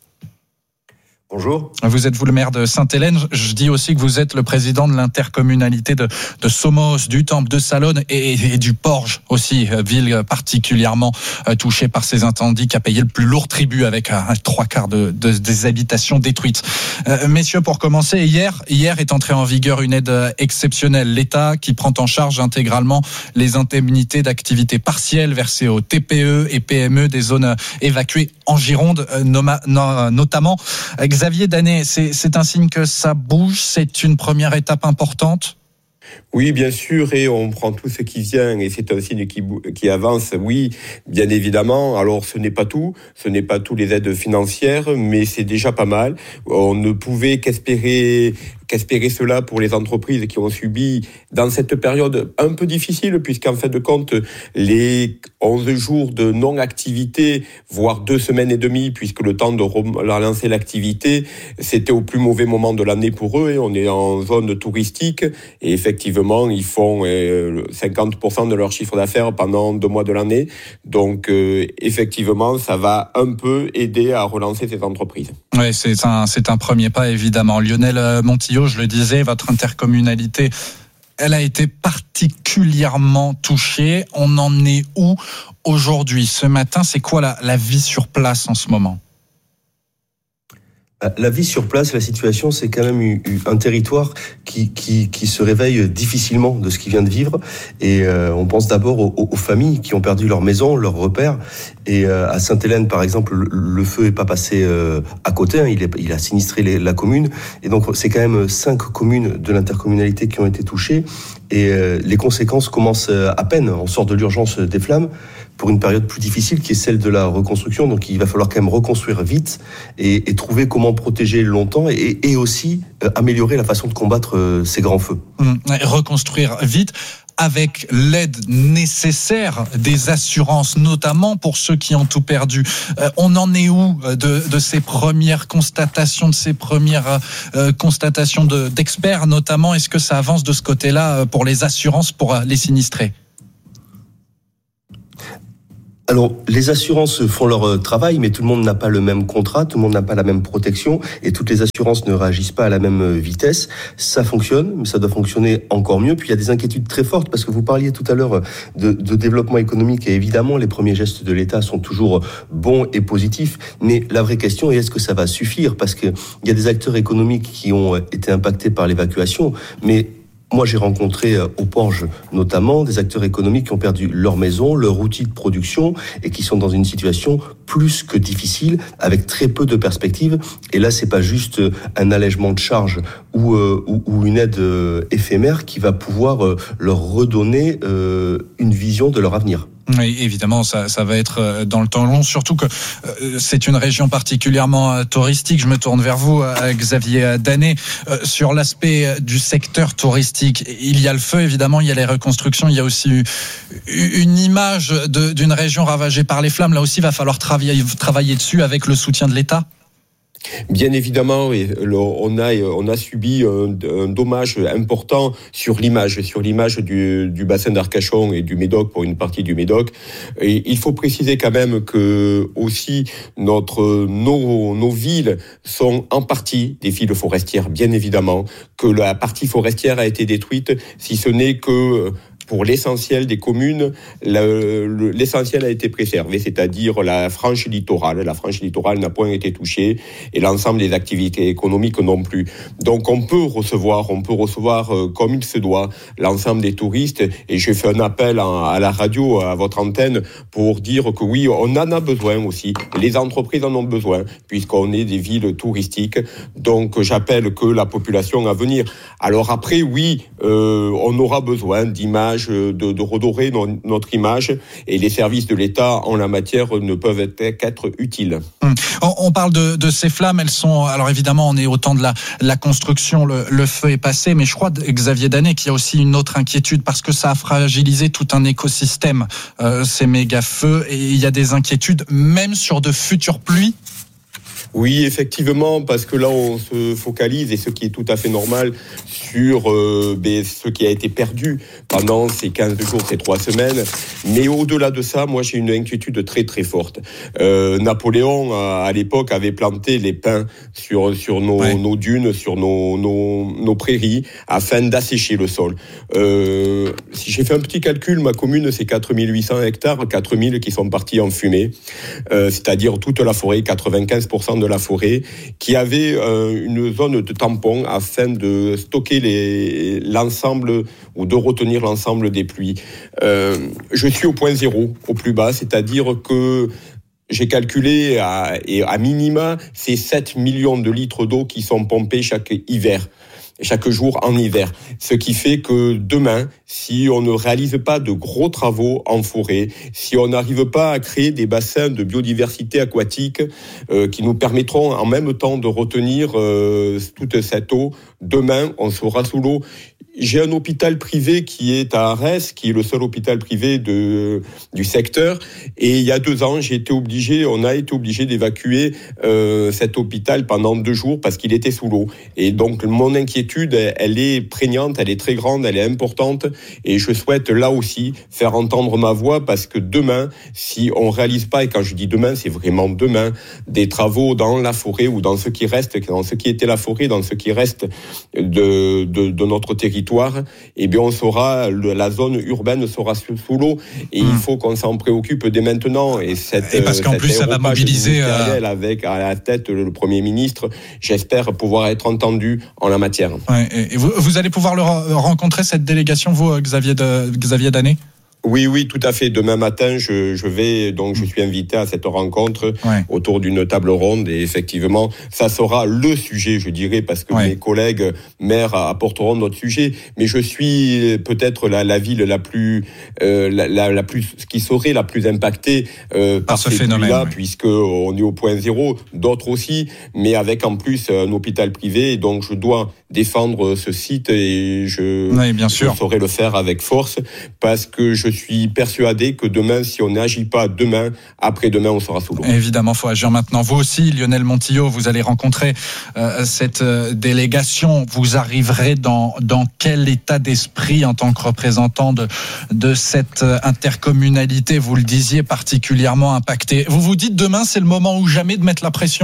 Bonjour. Vous êtes vous le maire de Sainte-Hélène. Je dis aussi que vous êtes le président de l'intercommunalité de, de Somos, du Temple, de Salonne et, et du Porge aussi, ville particulièrement touchée par ces incendies qui a payé le plus lourd tribut avec un, un trois quarts de, de, des habitations détruites. Euh, messieurs, pour commencer, hier, hier est entrée en vigueur une aide exceptionnelle. L'État qui prend en charge intégralement les indemnités d'activité partielle versées aux T P E et P M E des zones évacuées en Gironde, notamment. Xavier Danet, c'est, c'est un signe que ça bouge, c'est une première étape importante ? Oui, bien sûr, et on prend tout ce qui vient, et c'est un signe qui, qui avance, oui, bien évidemment. Alors, ce n'est pas tout, ce n'est pas tout les aides financières, mais c'est déjà pas mal. On ne pouvait qu'espérer... qu'espérer cela pour les entreprises qui ont subi dans cette période un peu difficile, puisqu'en fin de compte, les onze jours de non-activité, voire deux semaines et demie, puisque le temps de relancer l'activité, c'était au plus mauvais moment de l'année pour eux, et on est en zone touristique, et effectivement, ils font cinquante pour cent de leur chiffre d'affaires pendant deux mois de l'année, donc euh, effectivement, ça va un peu aider à relancer ces entreprises. Oui, c'est un, c'est un premier pas, évidemment. Lionel Montillot, je le disais, votre intercommunalité elle a été particulièrement touchée. On en est où aujourd'hui? Ce matin, c'est quoi la, la vie sur place en ce moment? La vie sur place, la situation, c'est quand même un territoire qui, qui, qui se réveille difficilement de ce qu'il vient de vivre. Et euh, on pense d'abord aux, aux familles qui ont perdu leur maison, leurs repères. Et euh, à Sainte-Hélène, par exemple, le, le feu est pas passé euh, à côté. Hein, il, est, il a sinistré les, la commune. Et donc, c'est quand même cinq communes de l'intercommunalité qui ont été touchées. Et euh, les conséquences commencent à peine. On sort de l'urgence des flammes pour une période plus difficile qui est celle de la reconstruction. Donc il va falloir quand même reconstruire vite et, et trouver comment protéger longtemps et, et aussi euh, améliorer la façon de combattre euh, ces grands feux. Mmh, reconstruire vite avec l'aide nécessaire des assurances, notamment pour ceux qui ont tout perdu. Euh, on en est où de, de ces premières constatations, de ces premières euh, constatations de, d'experts notamment? Est-ce que ça avance de ce côté-là pour les assurances, pour les sinistrés? Alors, les assurances font leur travail, mais tout le monde n'a pas le même contrat, tout le monde n'a pas la même protection, et toutes les assurances ne réagissent pas à la même vitesse. Ça fonctionne, mais ça doit fonctionner encore mieux. Puis il y a des inquiétudes très fortes, parce que vous parliez tout à l'heure de, de développement économique, et évidemment, les premiers gestes de l'État sont toujours bons et positifs, mais la vraie question est, est-ce que ça va suffire? Parce qu'il y a des acteurs économiques qui ont été impactés par l'évacuation, mais moi, j'ai rencontré au Porge notamment des acteurs économiques qui ont perdu leur maison, leur outil de production et qui sont dans une situation plus que difficile avec très peu de perspectives. Et là, c'est pas juste un allègement de charges ou, euh, ou, ou une aide euh, éphémère qui va pouvoir euh, leur redonner euh, une vision de leur avenir. Oui, évidemment, ça, ça va être dans le temps long, surtout que euh, c'est une région particulièrement euh, touristique. Je me tourne vers vous, euh, Xavier Danet, euh, sur l'aspect du secteur touristique. Il y a le feu, évidemment, il y a les reconstructions, il y a aussi une image de, d'une région ravagée par les flammes. Là aussi, il va falloir travailler, travailler dessus avec le soutien de l'État. Bien évidemment, on a, on a subi un, un dommage important sur l'image, sur l'image du, du bassin d'Arcachon et du Médoc, pour une partie du Médoc. Et il faut préciser quand même que aussi notre, nos, nos villes sont en partie des villes forestières, bien évidemment, que la partie forestière a été détruite, si ce n'est que pour l'essentiel des communes, le, l'essentiel a été préservé, c'est-à-dire la frange littorale. La frange littorale n'a point été touchée et l'ensemble des activités économiques non plus. Donc on peut recevoir, on peut recevoir euh, comme il se doit l'ensemble des touristes. Et je fais un appel à, à la radio, à votre antenne, pour dire que oui, on en a besoin aussi. Les entreprises en ont besoin puisqu'on est des villes touristiques. Donc j'appelle que la population à venir. Alors après, oui, euh, on aura besoin d'images, De, de redorer no, notre image, et les services de l'État en la matière ne peuvent être, qu'être utiles. On, on parle de, de ces flammes, elles sont, alors évidemment on est au temps de la, la construction, le, le feu est passé, mais je crois, Xavier Danet, qu'il y a aussi une autre inquiétude parce que ça a fragilisé tout un écosystème, euh, ces méga feux, et il y a des inquiétudes même sur de futures pluies. Oui, effectivement, parce que là, on se focalise, et ce qui est tout à fait normal, sur euh, ben, ce qui a été perdu pendant ces quinze jours, ces trois semaines. Mais au-delà de ça, moi, j'ai une inquiétude très, très forte. Euh, Napoléon, à, à l'époque, avait planté les pins sur, sur nos, ouais. nos dunes, sur nos, nos, nos prairies, afin d'assécher le sol. Euh, si j'ai fait un petit calcul, ma commune, c'est quatre mille huit cents hectares, quatre mille qui sont partis en fumée, euh, c'est-à-dire toute la forêt, quatre-vingt-quinze pour cent de la forêt, qui avait euh, une zone de tampon afin de stocker les, l'ensemble ou de retenir l'ensemble des pluies. Euh, je suis au point zéro, au plus bas, c'est-à-dire que j'ai calculé à, et à minima, c'est sept millions de litres d'eau qui sont pompés chaque hiver. chaque jour en hiver. Ce qui fait que demain, si on ne réalise pas de gros travaux en forêt, si on n'arrive pas à créer des bassins de biodiversité aquatique euh, qui nous permettront en même temps de retenir euh, toute cette eau, demain, on sera sous l'eau. J'ai un hôpital privé qui est à Arès, qui est le seul hôpital privé de, du secteur. Et il y a deux ans, j'ai été obligé, on a été obligé d'évacuer euh, cet hôpital pendant deux jours parce qu'il était sous l'eau. Et donc, mon inquiétude, l'inquiétude, elle est prégnante, elle est très grande, elle est importante, et je souhaite là aussi faire entendre ma voix, parce que demain, si on réalise pas, et quand je dis demain, c'est vraiment demain, des travaux dans la forêt ou dans ce qui reste, dans ce qui était la forêt, dans ce qui reste de, de, de notre territoire, eh bien on saura, la zone urbaine sera sous, sous l'eau, et mmh. il faut qu'on s'en préoccupe dès maintenant. Et, cette, et parce qu'en plus, ça va mobiliser euh... avec à la tête le Premier ministre, j'espère pouvoir être entendu en la matière. Ouais, et vous, vous allez pouvoir le rencontrer, cette délégation, vous, Xavier, de, Xavier Danet ? Oui, oui, tout à fait. Demain matin, je, je vais, donc, je suis invité à cette rencontre ouais. autour d'une table ronde, et effectivement, ça sera le sujet, je dirais, parce que ouais. mes collègues maires apporteront notre sujet, mais je suis peut-être la, la ville la plus, euh, la, la, la plus, qui serait la plus impactée euh, par, par ce phénomène-là, ouais. puisque on est au point zéro, d'autres aussi, mais avec en plus un hôpital privé, et donc je dois défendre ce site, et je, oui, bien sûr. je saurai le faire avec force, parce que je Je suis persuadé que demain, si on n'agit pas demain, après-demain, on sera sous l'eau. Évidemment, il faut agir maintenant. Vous aussi, Lionel Montillo, vous allez rencontrer euh, cette euh, délégation. Vous arriverez dans, dans quel état d'esprit en tant que représentant de, de cette euh, intercommunalité, vous le disiez, particulièrement impactée. Vous vous dites demain, c'est le moment ou jamais de mettre la pression ?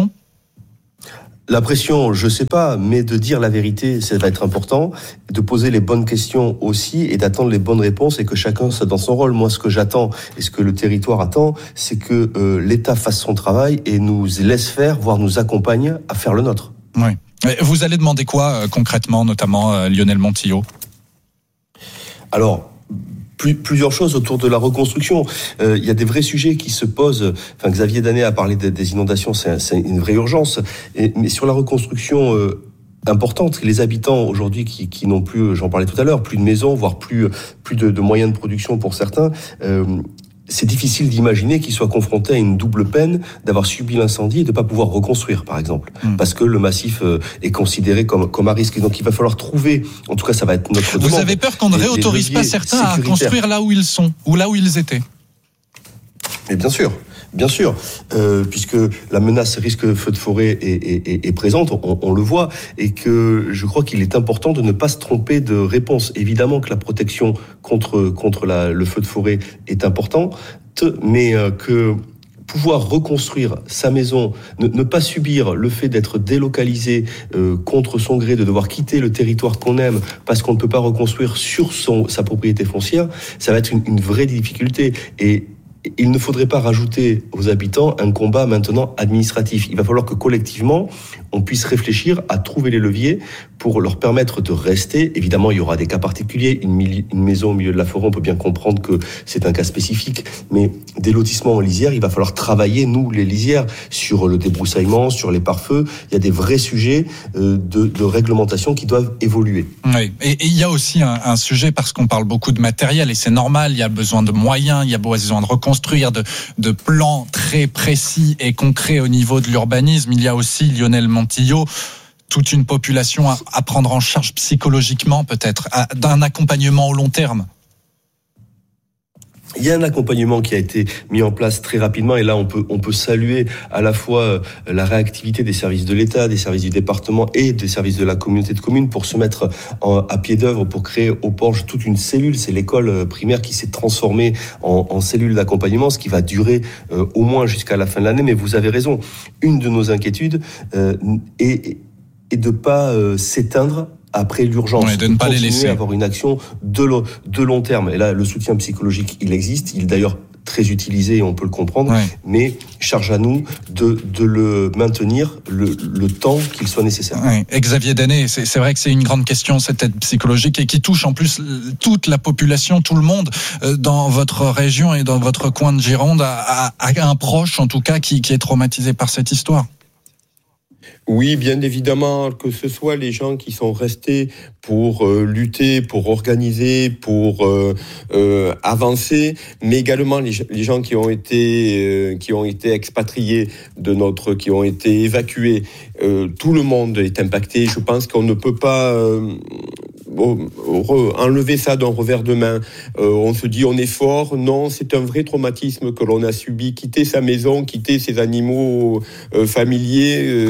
La pression, je sais pas, mais de dire la vérité, ça va être important, de poser les bonnes questions aussi et d'attendre les bonnes réponses, et que chacun soit dans son rôle. Moi, ce que j'attends et ce que le territoire attend, c'est que euh, l'État fasse son travail et nous laisse faire, voire nous accompagne à faire le nôtre. Oui. Vous allez demander quoi euh, concrètement, notamment euh, Lionel Montillo ? Alors, plusieurs choses autour de la reconstruction. Euh, il y a des vrais sujets qui se posent. Enfin, Xavier Danet a parlé des, des inondations, c'est, c'est une vraie urgence. Et, mais sur la reconstruction euh, importante, les habitants aujourd'hui qui, qui n'ont plus, j'en parlais tout à l'heure, plus de maisons, voire plus, plus de, de moyens de production pour certains, euh, c'est difficile d'imaginer qu'ils soient confrontés à une double peine d'avoir subi l'incendie et de ne pas pouvoir reconstruire, par exemple, mmh. parce que le massif est considéré comme, comme à risque. Et donc il va falloir trouver, en tout cas ça va être notre demande. Vous avez peur qu'on ne réautorise pas certains à construire là où ils sont, ou là où ils étaient ? Mais bien sûr. Bien sûr, euh, puisque la menace risque feu de forêt est, est, est, est présente, on, on le voit, et que je crois qu'il est important de ne pas se tromper de réponse. Évidemment que la protection contre, contre la, le feu de forêt est importante, mais euh, que pouvoir reconstruire sa maison, ne, ne pas subir le fait d'être délocalisé euh, contre son gré, de devoir quitter le territoire qu'on aime parce qu'on ne peut pas reconstruire sur son, sa propriété foncière, ça va être une, une vraie difficulté. Et il ne faudrait pas rajouter aux habitants un combat maintenant administratif. Il va falloir que collectivement, on puisse réfléchir à trouver les leviers pour leur permettre de rester. Évidemment, il y aura des cas particuliers. Une, mili- une maison au milieu de la forêt, on peut bien comprendre que c'est un cas spécifique. Mais des lotissements en lisière, il va falloir travailler, nous, les lisières, sur le débroussaillement, sur les pare-feux. Il y a des vrais sujets euh, de, de réglementation qui doivent évoluer. Oui, et, et il y a aussi un, un sujet, parce qu'on parle beaucoup de matériel, et c'est normal, il y a besoin de moyens, il y a besoin de reconstruire, de, de plans très précis et concrets au niveau de l'urbanisme. Il y a aussi, Lionel Montillo, toute une population à, à prendre en charge psychologiquement, peut-être, à, d'un accompagnement au long terme. Il y a un accompagnement qui a été mis en place très rapidement, et là on peut on peut saluer à la fois la réactivité des services de l'État, des services du département et des services de la communauté de communes pour se mettre en, à pied d'œuvre pour créer au Porge toute une cellule. C'est l'école primaire qui s'est transformée en, en cellule d'accompagnement, ce qui va durer euh, au moins jusqu'à la fin de l'année. Mais vous avez raison, une de nos inquiétudes euh, est, est de pas euh, s'éteindre après l'urgence, ouais, de ne pas les laisser avoir une action de, lo, de long terme. Et là, le soutien psychologique, il existe. Il est d'ailleurs très utilisé, et on peut le comprendre. Ouais. Mais charge à nous de, de le maintenir le, le temps qu'il soit nécessaire. Ouais. Et Xavier Danet, c'est, c'est vrai que c'est une grande question, cette aide psychologique, et qui touche en plus toute la population, tout le monde dans votre région et dans votre coin de Gironde, à, à, à un proche, en tout cas, qui, qui est traumatisé par cette histoire. Oui, bien évidemment, que ce soit les gens qui sont restés pour euh, lutter, pour organiser, pour euh, euh, avancer, mais également les, les gens qui ont été euh, qui ont été expatriés de notre, qui ont été évacués. Euh, tout le monde est impacté. Je pense qu'on ne peut pas euh, enlever ça d'un revers de main. Euh, on se dit on est fort. Non, c'est un vrai traumatisme que l'on a subi. Quitter sa maison, quitter ses animaux euh, familiers. Euh,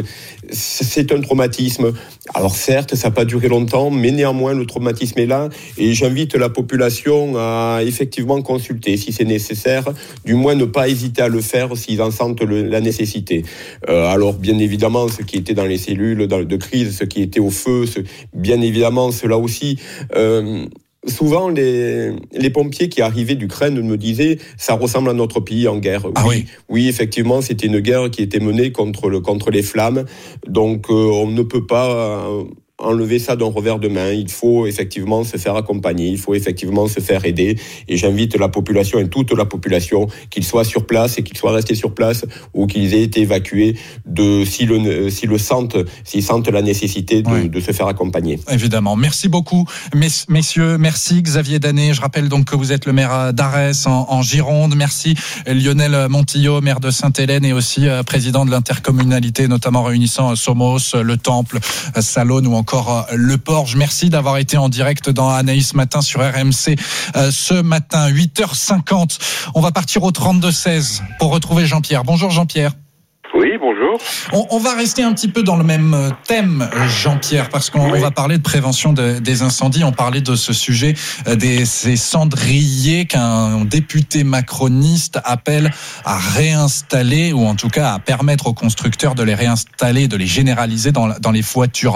c'est un traumatisme. Alors certes, ça n'a pas duré longtemps, mais néanmoins le traumatisme est là et j'invite la population à effectivement consulter si c'est nécessaire, du moins ne pas hésiter à le faire s'ils en sentent le, la nécessité. Euh, alors bien évidemment, ceux qui étaient dans les cellules dans, de crise, ceux qui étaient au feu, ceux, bien évidemment ceux-là aussi... Euh, Souvent, les, les pompiers qui arrivaient d'Ukraine me disaient « ça ressemble à notre pays en guerre ». Ah oui, oui, effectivement, c'était une guerre qui était menée contre, le, contre les flammes. Donc, euh, on ne peut pas... Euh, enlever ça d'un revers de main. Il faut effectivement se faire accompagner, il faut effectivement se faire aider. Et j'invite la population et toute la population, qu'ils soient sur place et qu'ils soient restés sur place ou qu'ils aient été évacués, de, s'ils le, s'ils le sentent, s'ils sentent la nécessité de, oui. de se faire accompagner. Évidemment. Merci beaucoup, mess- messieurs. Merci Xavier Danet. Je rappelle donc que vous êtes le maire d'Arès en, en Gironde. Merci Lionel Montillot, maire de Sainte-Hélène et aussi euh, président de l'intercommunalité, notamment réunissant Somos, Le Temple, Salonne ou encore encore Le Porge. Merci d'avoir été en direct dans Anaïs Matin sur R M C euh, ce matin, huit heures cinquante. On va partir au trente-deux seize pour retrouver Jean-Pierre. Bonjour Jean-Pierre. Oui, bonjour. On, on va rester un petit peu dans le même thème, Jean-Pierre, parce qu'on oui. on va parler de prévention de, des incendies. On parlait de ce sujet des ces cendriers qu'un député macroniste appelle à réinstaller, ou en tout cas à permettre aux constructeurs de les réinstaller, de les généraliser dans, dans les voitures